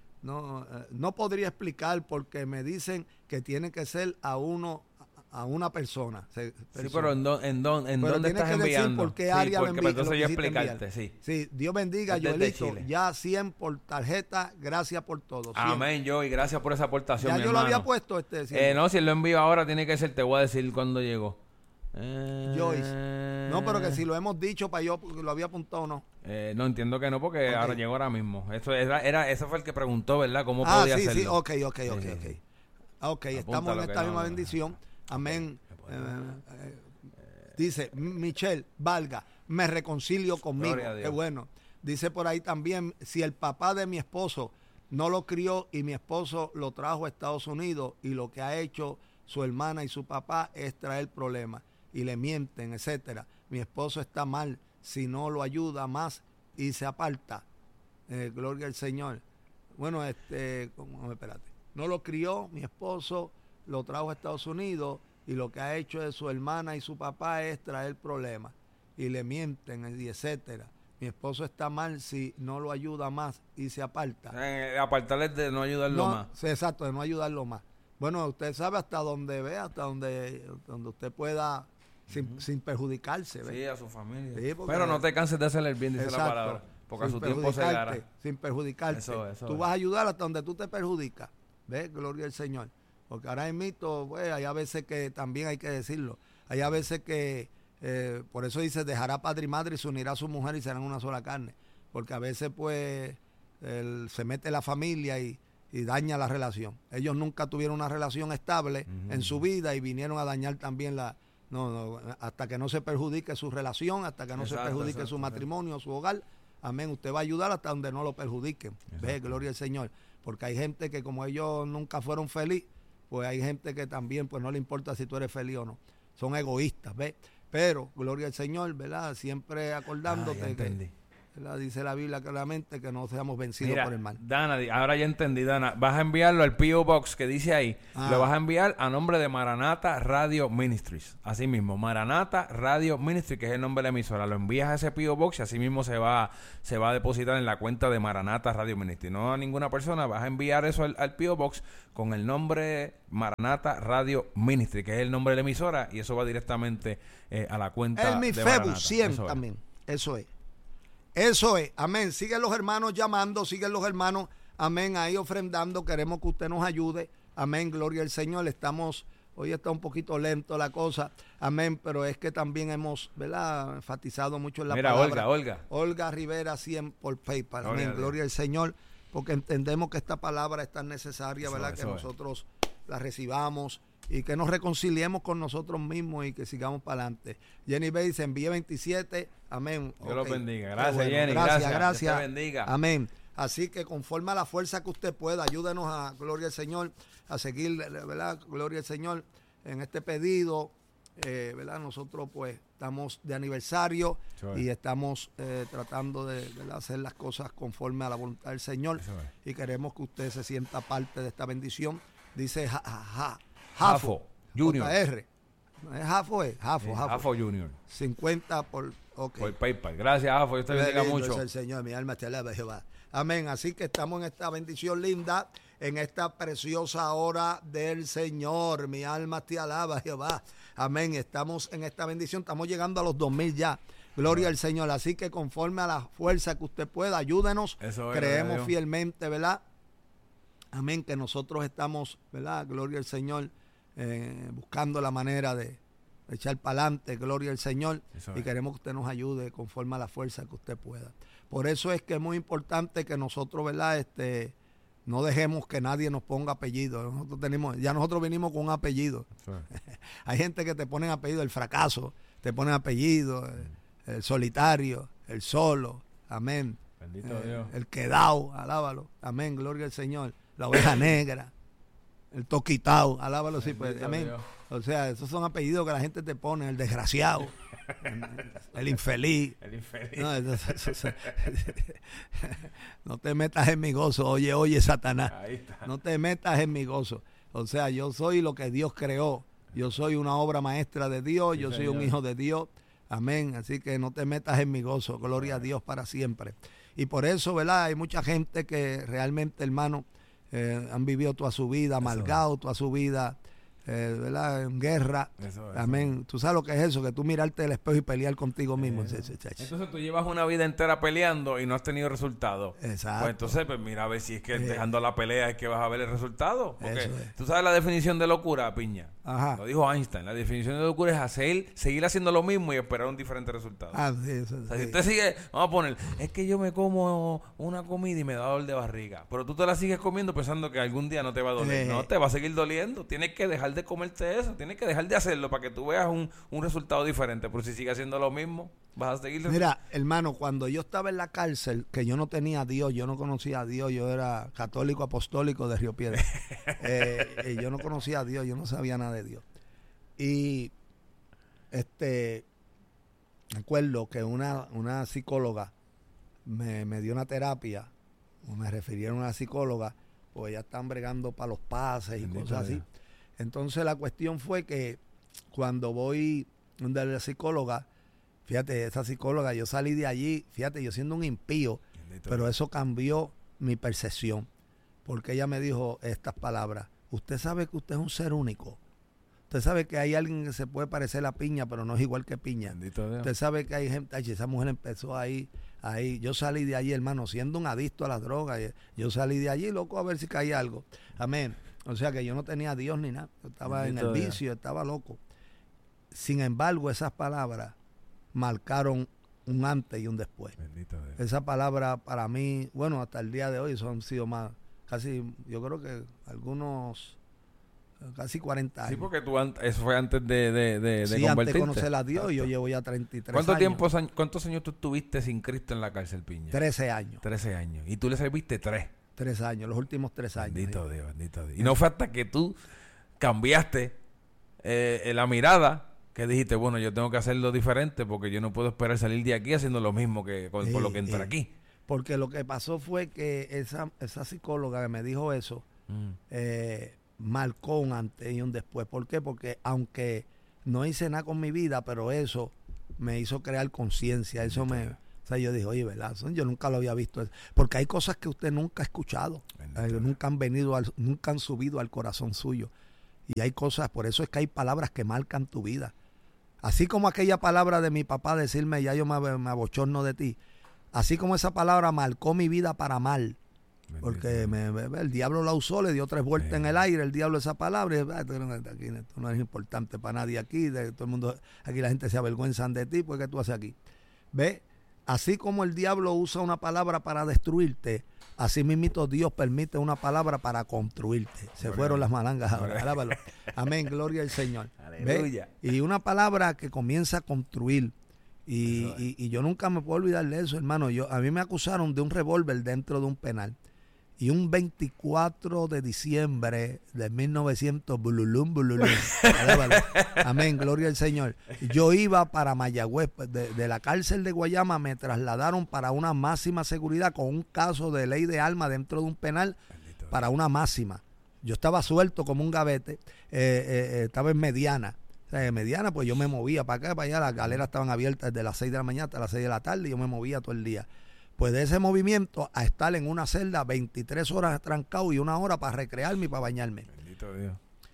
No podría explicar porque me dicen que tiene que ser a una persona. Sí, pero ¿en dónde estás enviando? ¿Por qué Sí, área lo porque envi- entonces lo yo quisiste explicarte, enviar? sí. Sí, Dios bendiga, Es desde Joelito. Chile. Ya 100 por tarjeta, gracias por todo. 100. Amén, y gracias por esa aportación, Ya mi yo lo hermano. había puesto 100. No, si él lo envío ahora tiene que ser, te voy a decir cuándo llegó. Joyce. No, pero que si lo hemos dicho para yo, porque lo había apuntado o no. No, entiendo que no, porque Ok. ahora llegó ahora mismo. Ese fue el que preguntó, ¿verdad? ¿Cómo Ah, podía sí, hacerlo? sí, ok. Sí. Ok, estamos en Apúntalo, esta que misma no. bendición. Amén. Ok. Dice Michelle Valga, me reconcilio conmigo. Gloria a Dios. Qué bueno. Dice por ahí también, si el papá de mi esposo no lo crió y mi esposo lo trajo a Estados Unidos y lo que ha hecho su hermana y su papá es traer problemas y le mienten, etcétera. Mi esposo está mal si no lo ayuda más y se aparta. Gloria al Señor. Bueno, espérate. No lo crió, mi esposo lo trajo a Estados Unidos y lo que ha hecho de su hermana y su papá es traer problemas y le mienten y etcétera. Mi esposo está mal si no lo ayuda más y se aparta. Apartarles de no ayudarlo más. Sí, exacto, de no ayudarlo más. Bueno, usted sabe hasta donde ve, hasta donde usted pueda sin perjudicarse. ¿ve? Sí, a su familia. Sí, porque- Pero no te canses de hacer el bien, dice la Exacto. palabra. Porque a Sin su tiempo se dará. sin perjudicarte. Eso Tú es. vas a ayudar hasta donde tú te perjudicas. ¿Ves? Gloria al Señor. Porque ahora mismo, pues, hay a veces que también hay que decirlo. Hay a veces que, por eso dice, dejará padre y madre y se unirá a su mujer y serán una sola carne. Porque a veces, pues, se mete la familia y daña la relación. Ellos nunca tuvieron una relación estable en su vida y vinieron a dañar también hasta que no se perjudique su relación, hasta que no se perjudique su matrimonio, su hogar. Amén. Usted va a ayudar hasta donde no lo perjudiquen. Ve, gloria al Señor. Porque hay gente que como ellos nunca fueron felices, pues hay gente que también pues no le importa si tú eres feliz o no. Son egoístas, ¿ves? Pero, gloria al Señor, ¿verdad? Siempre acordándote que, ¿verdad? Dice la Biblia claramente que no seamos vencidos por el mal. Dana, ahora ya entendí, Dana. Vas a enviarlo al P.O. Box que dice ahí. Lo vas a enviar a nombre de Maranata Radio Ministries. Así mismo, Maranata Radio Ministries, que es el nombre de la emisora. Lo envías a ese P.O. Box y así mismo se va a depositar en la cuenta de Maranata Radio Ministries. No a ninguna persona. Vas a enviar eso al P.O. Box con el nombre Maranata Radio Ministries, que es el nombre de la emisora, y eso va directamente a la cuenta el mi de Febu Maranata. 100 también. Eso es. Eso es, amén. Siguen los hermanos llamando, siguen los hermanos, amén, ahí ofrendando. Queremos que usted nos ayude, amén, gloria al Señor. Hoy está un poquito lento la cosa, amén, pero es que también hemos, ¿verdad?, enfatizado mucho en la palabra. Olga Rivera 100 por PayPal, amén, gloria al Señor, porque entendemos que esta palabra es tan necesaria, ¿verdad?, que nosotros la recibamos y que nos reconciliemos con nosotros mismos y que sigamos para adelante. Jenny Bates envíe 27, amén. Dios los bendiga. Gracias, Jenny. Gracias. Dios te bendiga. Amén. Así que conforme a la fuerza que usted pueda, ayúdenos a, gloria al Señor, a seguir, ¿verdad? Gloria al Señor, en este pedido, ¿verdad? Nosotros pues estamos de aniversario y estamos tratando de, ¿verdad?, hacer las cosas conforme a la voluntad del Señor y queremos que usted se sienta parte de esta bendición. Dice Jafo Junior. JR. ¿No es Jafo? Jafo Junior. 50 por PayPal. Gracias, Jafo. Dios te bendiga mucho. Es el Señor, mi alma te alaba, Jehová. Amén. Así que estamos en esta bendición linda, en esta preciosa hora del Señor. Mi alma te alaba, Jehová. Amén. Estamos en esta bendición. Estamos llegando a los 2000 ya. Gloria al Señor. Así que conforme a la fuerza que usted pueda, ayúdenos. Creemos fielmente, ¿verdad? Amén, que nosotros estamos, ¿verdad? Gloria al Señor, buscando la manera de echar para adelante, gloria al Señor, y queremos que usted nos ayude conforme a la fuerza que usted pueda. Por eso es que es muy importante que nosotros, ¿verdad?, no dejemos que nadie nos ponga apellido. Nosotros venimos con un apellido. Hay gente que te pone apellido, el fracaso, te pone apellido, el solitario, el solo, amén. Bendito Dios. El quedao, alábalo, amén, gloria al Señor. La oveja negra, el toquitao, alábalo, sí, pues, amén. Dios. O sea, esos son apellidos que la gente te pone, el desgraciado, el infeliz. No te metas en mi gozo, oye, Satanás. No te metas en mi gozo. O sea, yo soy lo que Dios creó. Yo soy una obra maestra de Dios, yo soy un hijo de Dios. Amén. Así que no te metas en mi gozo. Gloria a Dios para siempre. Y por eso, ¿verdad? Hay mucha gente que realmente, hermano, han vivido toda su vida amargado, toda su vida, ¿verdad?, en guerra. Amén. Tú sabes lo que es eso, que tú mirarte al espejo y pelear contigo mismo. Entonces tú llevas una vida entera peleando y no has tenido resultado. Exacto. Pues entonces, pues mira a ver si es que dejando la pelea es que vas a ver el resultado. Porque tú sabes la definición de locura, Piña. Ajá. Lo dijo Einstein. La definición de locura es seguir haciendo lo mismo y esperar un diferente resultado. Si usted sigue, vamos a poner, es que yo me como una comida y me da dolor de barriga, pero tú te la sigues comiendo pensando que algún día no te va a doler. No, te va a seguir doliendo. Tienes que dejar de comerte eso, tienes que dejar de hacerlo para que tú veas un resultado diferente. Pero si sigues haciendo lo mismo, vas a seguir. Mira, hermano, cuando yo estaba en la cárcel, que yo no tenía a Dios, yo no conocía a Dios, yo era católico apostólico de Río Piedra. Yo no conocía a Dios, yo no sabía nada de Dios. Y me acuerdo que una psicóloga me dio una terapia, o me refirieron a una psicóloga, porque ya están bregando para los pases y cosas así. Entonces la cuestión fue que cuando voy donde la psicóloga, fíjate, esa psicóloga, yo salí de allí, fíjate, yo siendo un impío, pero eso cambió mi percepción, porque ella me dijo estas palabras: usted sabe que usted es un ser único. Usted sabe que hay alguien que se puede parecer a Piña, pero no es igual que Piña. Usted sabe que hay gente, esa mujer empezó ahí. Yo salí de allí, hermano, siendo un adicto a las drogas. Yo salí de allí, loco, a ver si caía algo. Amén. O sea que yo no tenía a Dios ni nada. Yo estaba en el vicio, estaba loco. Sin embargo, esas palabras marcaron un antes y un después. Esa palabra para mí, bueno, hasta el día de hoy, son sido más, casi, yo creo que algunos, casi 40 años. Sí, porque eso fue antes de sí, convertirte. Antes de conocer a Dios. Yo llevo ya 33 años. ¿Cuántos años tú estuviste sin Cristo en la cárcel, Piña? 13 años. 13 años. ¿Y tú le serviste 3? 3 años, los últimos 3 años. Bendito Dios, bendito Dios. Y no fue hasta que tú cambiaste la mirada, que dijiste, bueno, yo tengo que hacerlo diferente porque yo no puedo esperar salir de aquí haciendo lo mismo que por lo que entré aquí. Porque lo que pasó fue que esa psicóloga que me dijo eso marcó un antes y un después. ¿Por qué? Porque aunque no hice nada con mi vida, pero eso me hizo crear conciencia. Eso me... O sea, yo dije, oye, ¿verdad? Yo nunca lo había visto. Porque hay cosas que usted nunca ha escuchado. Nunca han subido al corazón suyo. Y hay cosas, por eso es que hay palabras que marcan tu vida. Así como aquella palabra de mi papá decirme, ya yo me abochorno de ti. Así como esa palabra marcó mi vida para mal. Porque el diablo la usó, le dio 3 vueltas en el aire, el diablo esa palabra. Y, aquí, esto no es importante para nadie aquí. Todo el mundo, aquí la gente se avergüenza de ti, pues ¿qué tú haces aquí? ¿Ves? Así como el diablo usa una palabra para destruirte, así mismito Dios permite una palabra para construirte. Se fueron las malangas ahora. Alábalo. Amén, gloria al Señor. Aleluya. Y una palabra que comienza a construir. Y yo nunca me puedo olvidar de eso, hermano. A mí me acusaron de un revólver dentro de un penal. Y un 24 de diciembre de 1900, bululum. Amén, gloria al Señor. Yo iba para Mayagüez, de la cárcel de Guayama me trasladaron para una máxima seguridad con un caso de ley de armas dentro de un penal para una máxima. Yo estaba suelto como un gavete, estaba en mediana. O sea, en mediana, pues yo me movía para acá, para allá. Las galeras estaban abiertas desde las 6 de la mañana hasta las 6 de la tarde y yo me movía todo el día. Pues de ese movimiento a estar en una celda 23 horas trancado y 1 hora para recrearme y para bañarme. Bendito Dios.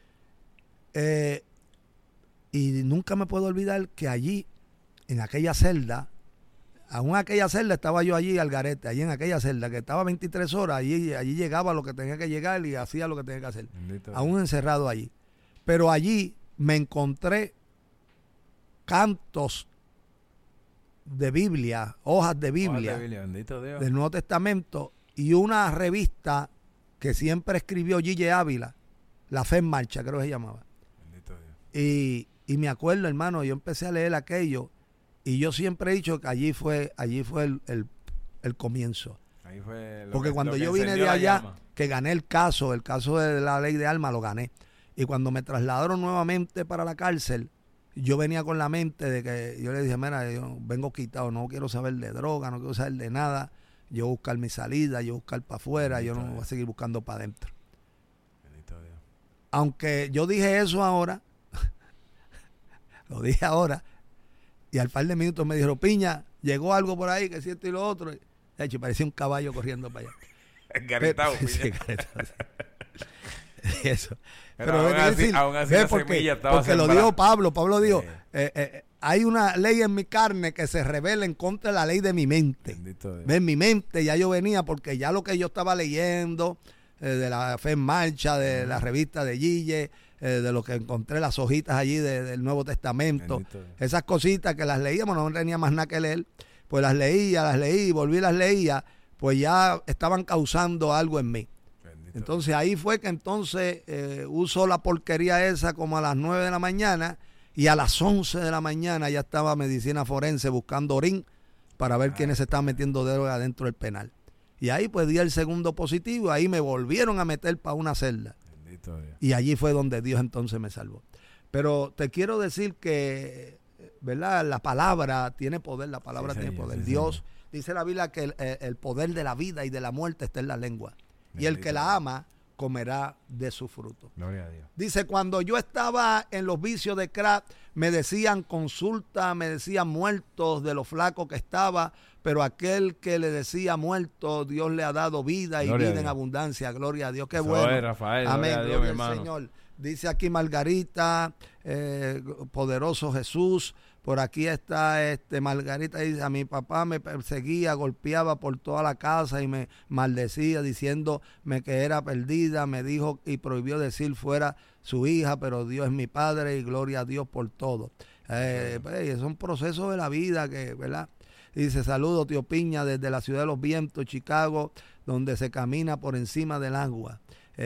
Y nunca me puedo olvidar que allí, en aquella celda, aún aquella celda estaba yo allí al garete, allí en aquella celda que estaba 23 horas, allí llegaba lo que tenía que llegar y hacía lo que tenía que hacer. Bendito aún Dios. Encerrado allí. Pero allí me encontré cantos de Biblia, hojas de Biblia, Bendito Dios. del Nuevo Testamento y una revista que siempre escribió Gille Ávila, La Fe en Marcha, creo que se llamaba. Bendito Dios. Y me acuerdo, hermano, yo empecé a leer aquello y yo siempre he dicho que allí fue el comienzo. Ahí fue porque cuando yo vine de allá, que gané el caso de la ley de armas, lo gané. Y cuando me trasladaron nuevamente para la cárcel, yo venía con la mente de que yo le dije, mira, yo vengo quitado, no quiero saber de droga, no quiero saber de nada, yo buscar mi salida, yo buscar para afuera, yo no voy a seguir buscando para adentro. Bendito Dios. Aunque yo dije eso ahora, lo dije ahora, y al par de minutos me dijeron, Piña, llegó algo por ahí, que siento y lo otro. De hecho, parecía un caballo corriendo para allá. Engaretado. Sí, eso. Pero aún así la semilla estaba porque lo sembrada. dijo Pablo. Pablo dijo, hay una ley en mi carne que se revela en contra de la ley de mi mente. En mi mente ya yo venía, porque ya lo que yo estaba leyendo, de la Fe en Marcha, de la revista de Gille, de lo que encontré, las hojitas allí del Nuevo Testamento, esas cositas que las leíamos, no tenía más nada que leer, pues las leía, volví y las leía, pues ya estaban causando algo en mí. Entonces ahí fue que usó la porquería esa como a las 9 de la mañana y a las 11 de la mañana ya estaba medicina forense buscando orín para ver quiénes se estaban metiendo droga dentro del penal. Y ahí pues di el segundo positivo, ahí me volvieron a meter para una celda. Y allí fue donde Dios entonces me salvó. Pero te quiero decir que, ¿verdad? La palabra tiene poder, la palabra tiene poder. Sí, Dios, dice la Biblia que el poder de la vida y de la muerte está en la lengua. Y el que la ama comerá de su fruto. Gloria a Dios. Dice, cuando yo estaba en los vicios de crack, me decían consulta, me decían muertos de lo flaco que estaba, pero aquel que le decía muerto, Dios le ha dado vida y vida en abundancia. Gloria a Dios. Qué bueno. Rafael, amén. Gloria Gloria a Dios, al Señor. Dice aquí Margarita, poderoso Jesús. Por aquí está Margarita, dice, a mi papá me perseguía, golpeaba por toda la casa y me maldecía diciéndome que era perdida, me dijo y prohibió decir fuera su hija, pero Dios es mi padre y gloria a Dios por todo. Es un proceso de la vida que, ¿verdad? Dice, saludo tío Piña desde la ciudad de los vientos, Chicago, donde se camina por encima del agua.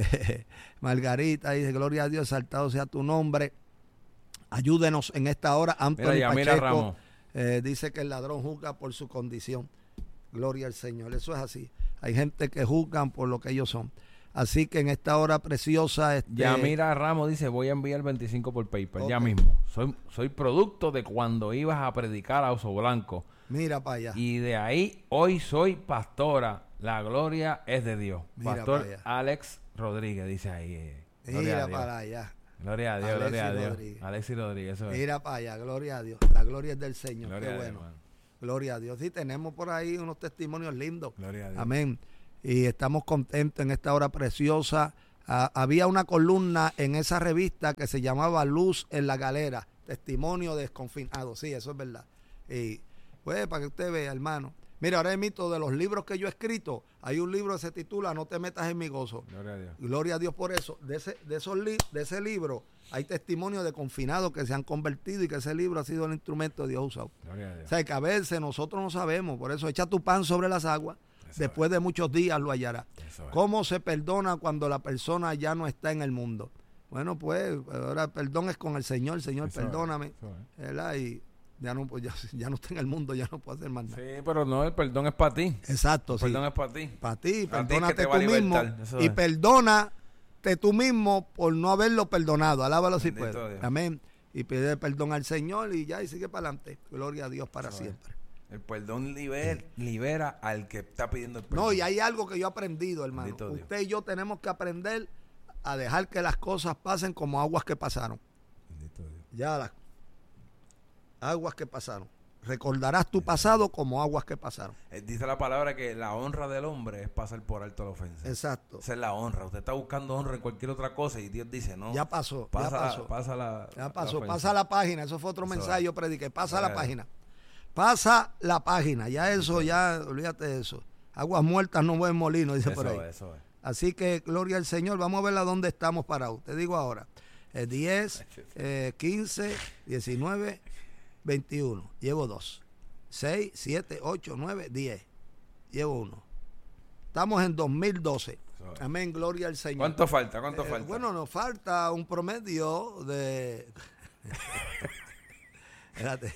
Margarita dice, gloria a Dios, exaltado sea tu nombre. Ayúdenos en esta hora. Anthony Pacheco dice que el ladrón juzga por su condición. Gloria al Señor. Eso es así. Hay gente que juzgan por lo que ellos son. Así que en esta hora preciosa... Yamira Ramos dice, voy a enviar 25 por PayPal, Okay. ya mismo. Soy producto de cuando ibas a predicar a Oso Blanco. Mira para allá. Y de ahí, hoy soy pastora. La gloria es de Dios. Mira Pastor para allá. Alex Rodríguez dice ahí. Mira para allá. Gloria a Dios, Alexis gloria a Dios. Rodríguez. Alexis Rodríguez, eso es. Mira para allá, gloria a Dios. La gloria es del Señor. Gloria Qué a Dios, bueno. hermano. Gloria a Dios. Sí, tenemos por ahí unos testimonios lindos. Gloria a Dios. Amén. Y estamos contentos en esta hora preciosa. Había una columna en esa revista que se llamaba Luz en la Galera, testimonio desconfinado. Sí, eso es verdad. Y pues para que usted vea, hermano. Mira, ahora mito de los libros que yo he escrito, hay un libro que se titula No te metas en mi gozo. Gloria a Dios. Gloria a Dios por eso. De ese libro hay testimonios de confinados que se han convertido y que ese libro ha sido el instrumento de Dios usado. Gloria a Dios. O sea, que a veces nosotros no sabemos, por eso echa tu pan sobre las aguas, después de muchos días lo hallarás. ¿Cómo se perdona cuando la persona ya no está en el mundo? Bueno, pues ahora perdón es con el Señor, Señor, Eso perdóname, es. ¿verdad? Y ya no, pues ya no está en el mundo, ya no puedo hacer más nada. Sí, pero no, el perdón es para ti. Exacto, El sí. perdón es para ti. Para ti, A ti perdónate que te tú va a mismo libertar, eso y es. perdónate tú mismo por no haberlo perdonado. Alábalo si Bendito puedes. Dios. Amén. Y pide perdón al Señor y ya, y sigue para adelante. Gloria a Dios para Eso es. siempre. El perdón libera al que está pidiendo el perdón. No, y hay algo que yo he aprendido, hermano. Bendito Dios. Usted y yo tenemos que aprender a dejar que las cosas pasen como aguas que pasaron. Bendito Dios. Ya las aguas que pasaron. Recordarás tu pasado como aguas que pasaron. Dice la palabra que la honra del hombre es pasar por alto la ofensa. Exacto. Esa es la honra. Usted está buscando honra en cualquier otra cosa y Dios dice, no. Ya pasó, Pasa, ya pasó. Pasa la Ya pasó, la ofensa. pasa la página. Eso fue otro Eso mensaje, es. yo prediqué. Pasa Gloria la a página. Pasa la página. Ya eso, ya, olvídate de eso. Aguas muertas no mueven molino, dice por ahí. Eso es. Así que, gloria al Señor. Vamos a ver a dónde estamos parados. Te digo ahora. 10, 15, 19, 21. Llevo 2. 6, 7, 8, 9, 10. Llevo 1. Estamos en 2012. Eso es. Amén, gloria al Señor. ¿Cuánto falta? ¿Cuánto falta? Bueno, nos falta un promedio de... Espérate.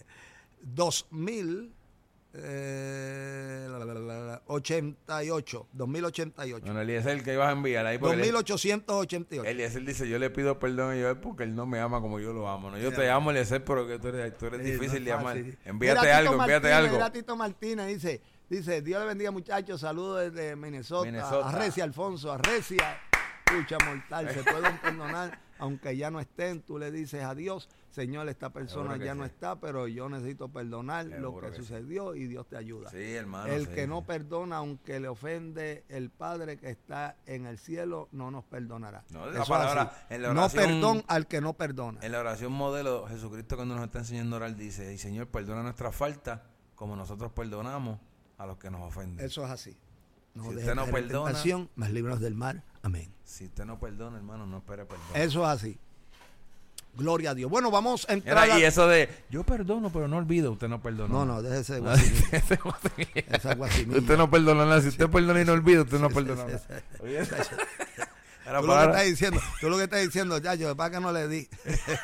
2088. 2088. Bueno, Eliezer, que ibas a enviar ahí. Porque 2888. Eliezer dice, yo le pido perdón a Joel porque él no me ama como yo lo amo. ¿No? Yo te amo, Eliezer, pero que tú eres Sí, difícil de no es amar. fácil. Envíate Mira, algo, Tito envíate Martínez, algo. mira, Tito Martínez dice, Dios le bendiga, muchachos, saludos desde Minnesota. Arrecia, Alfonso, arrecia. Escucha, mortal, se pueden perdonar, aunque ya no estén, tú le dices a Dios, Señor, esta persona Seguro que ya sí. no está, pero yo necesito perdonar lo Seguro que que sí. sucedió y Dios te ayuda. Sí, hermano. El sí, que no sí. perdona, aunque le ofende el Padre que está en el cielo, no nos perdonará. No, Eso la es palabra, así. en la No oración, perdón al que no perdona. En la oración modelo, Jesucristo cuando nos está enseñando a orar dice, y Señor, perdona nuestras faltas como nosotros perdonamos a los que nos ofenden. Eso es así. No Si dejes usted no caer en perdona- tentación, mas líbranos del mal. Amén. Si usted no perdona, hermano, no espere perdón. Eso es así. Gloria a Dios. Bueno, vamos a entrar Mira, a... y eso de, yo perdono, pero no olvido, usted no perdonó. No, déjese guasimilla. Ese guasimilla. Esa guasimilla. Usted no perdona nada. Si usted perdona y no olvida, usted no perdona nada. Oye, era Tú para- lo que estás diciendo, ya, yo, para que no le di.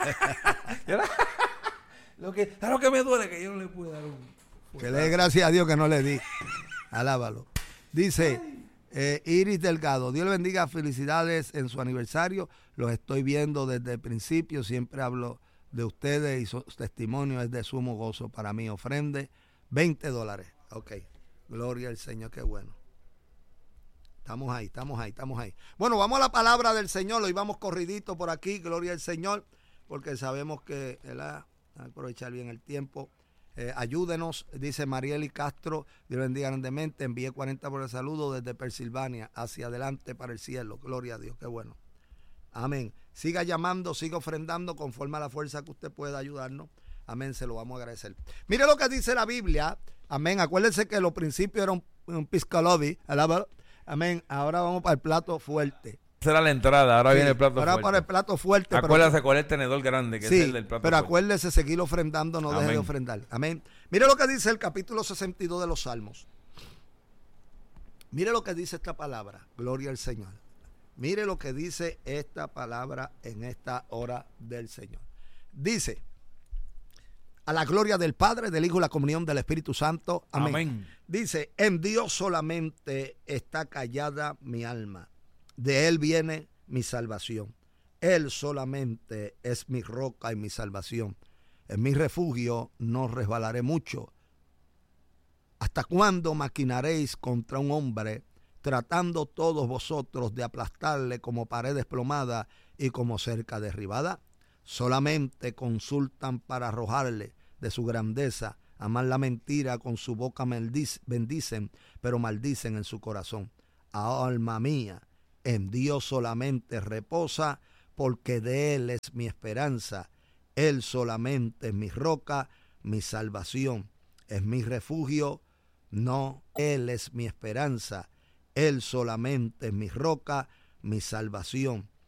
Lo que me duele que yo no le pude dar un... Que le dé gracias a Dios que no le di. Alábalo. Dice Iris Delgado, Dios le bendiga, felicidades en su aniversario. Los estoy viendo desde el principio, siempre hablo de ustedes y su testimonio es de sumo gozo para mí. Ofrende $20. Ok, gloria al Señor, qué bueno. Estamos ahí. Bueno, vamos a la palabra del Señor, hoy vamos corridito por aquí, gloria al Señor, porque sabemos que, ¿verdad? Aprovechar bien el tiempo. Ayúdenos, dice Marieli Castro, Dios le bendiga grandemente, envié 40 por el saludo desde Pensilvania, hacia adelante para el cielo, gloria a Dios, qué bueno. Amén. Siga llamando, siga ofrendando conforme a la fuerza que usted pueda ayudarnos. Amén, se lo vamos a agradecer. Mire lo que dice la Biblia, amén, acuérdense que los principios eran un piscolobi, amén, ahora vamos para el plato fuerte. Esa era la entrada, ahora Sí, viene el plato ahora fuerte. para el plato fuerte. Acuérdate cuál es el tenedor grande, que sí, es el del plato pero fuerte. acuérdese seguir ofrendando, no deje de Amén. ofrendar. Amén. Mire lo que dice el capítulo 62 de los Salmos. Mire lo que dice esta palabra. Gloria al Señor. Mire lo que dice esta palabra en esta hora del Señor. Dice, a la gloria del Padre, del Hijo y la comunión del Espíritu Santo. Amén. Amén. Dice, en Dios solamente está callada mi alma. de Él viene mi salvación. Él solamente es mi roca y mi salvación. En mi refugio no resbalaré mucho. ¿Hasta cuándo maquinaréis contra un hombre, tratando todos vosotros de aplastarle como pared desplomada y como cerca derribada? Solamente consultan para arrojarle de su grandeza. Aman la mentira, con su boca bendicen, pero maldicen en su corazón. Alma mía, en Dios solamente reposa, porque de Él es mi esperanza. Él solamente es mi roca, mi salvación, es mi refugio. No, Él es mi esperanza. Él solamente es mi roca, mi salvación,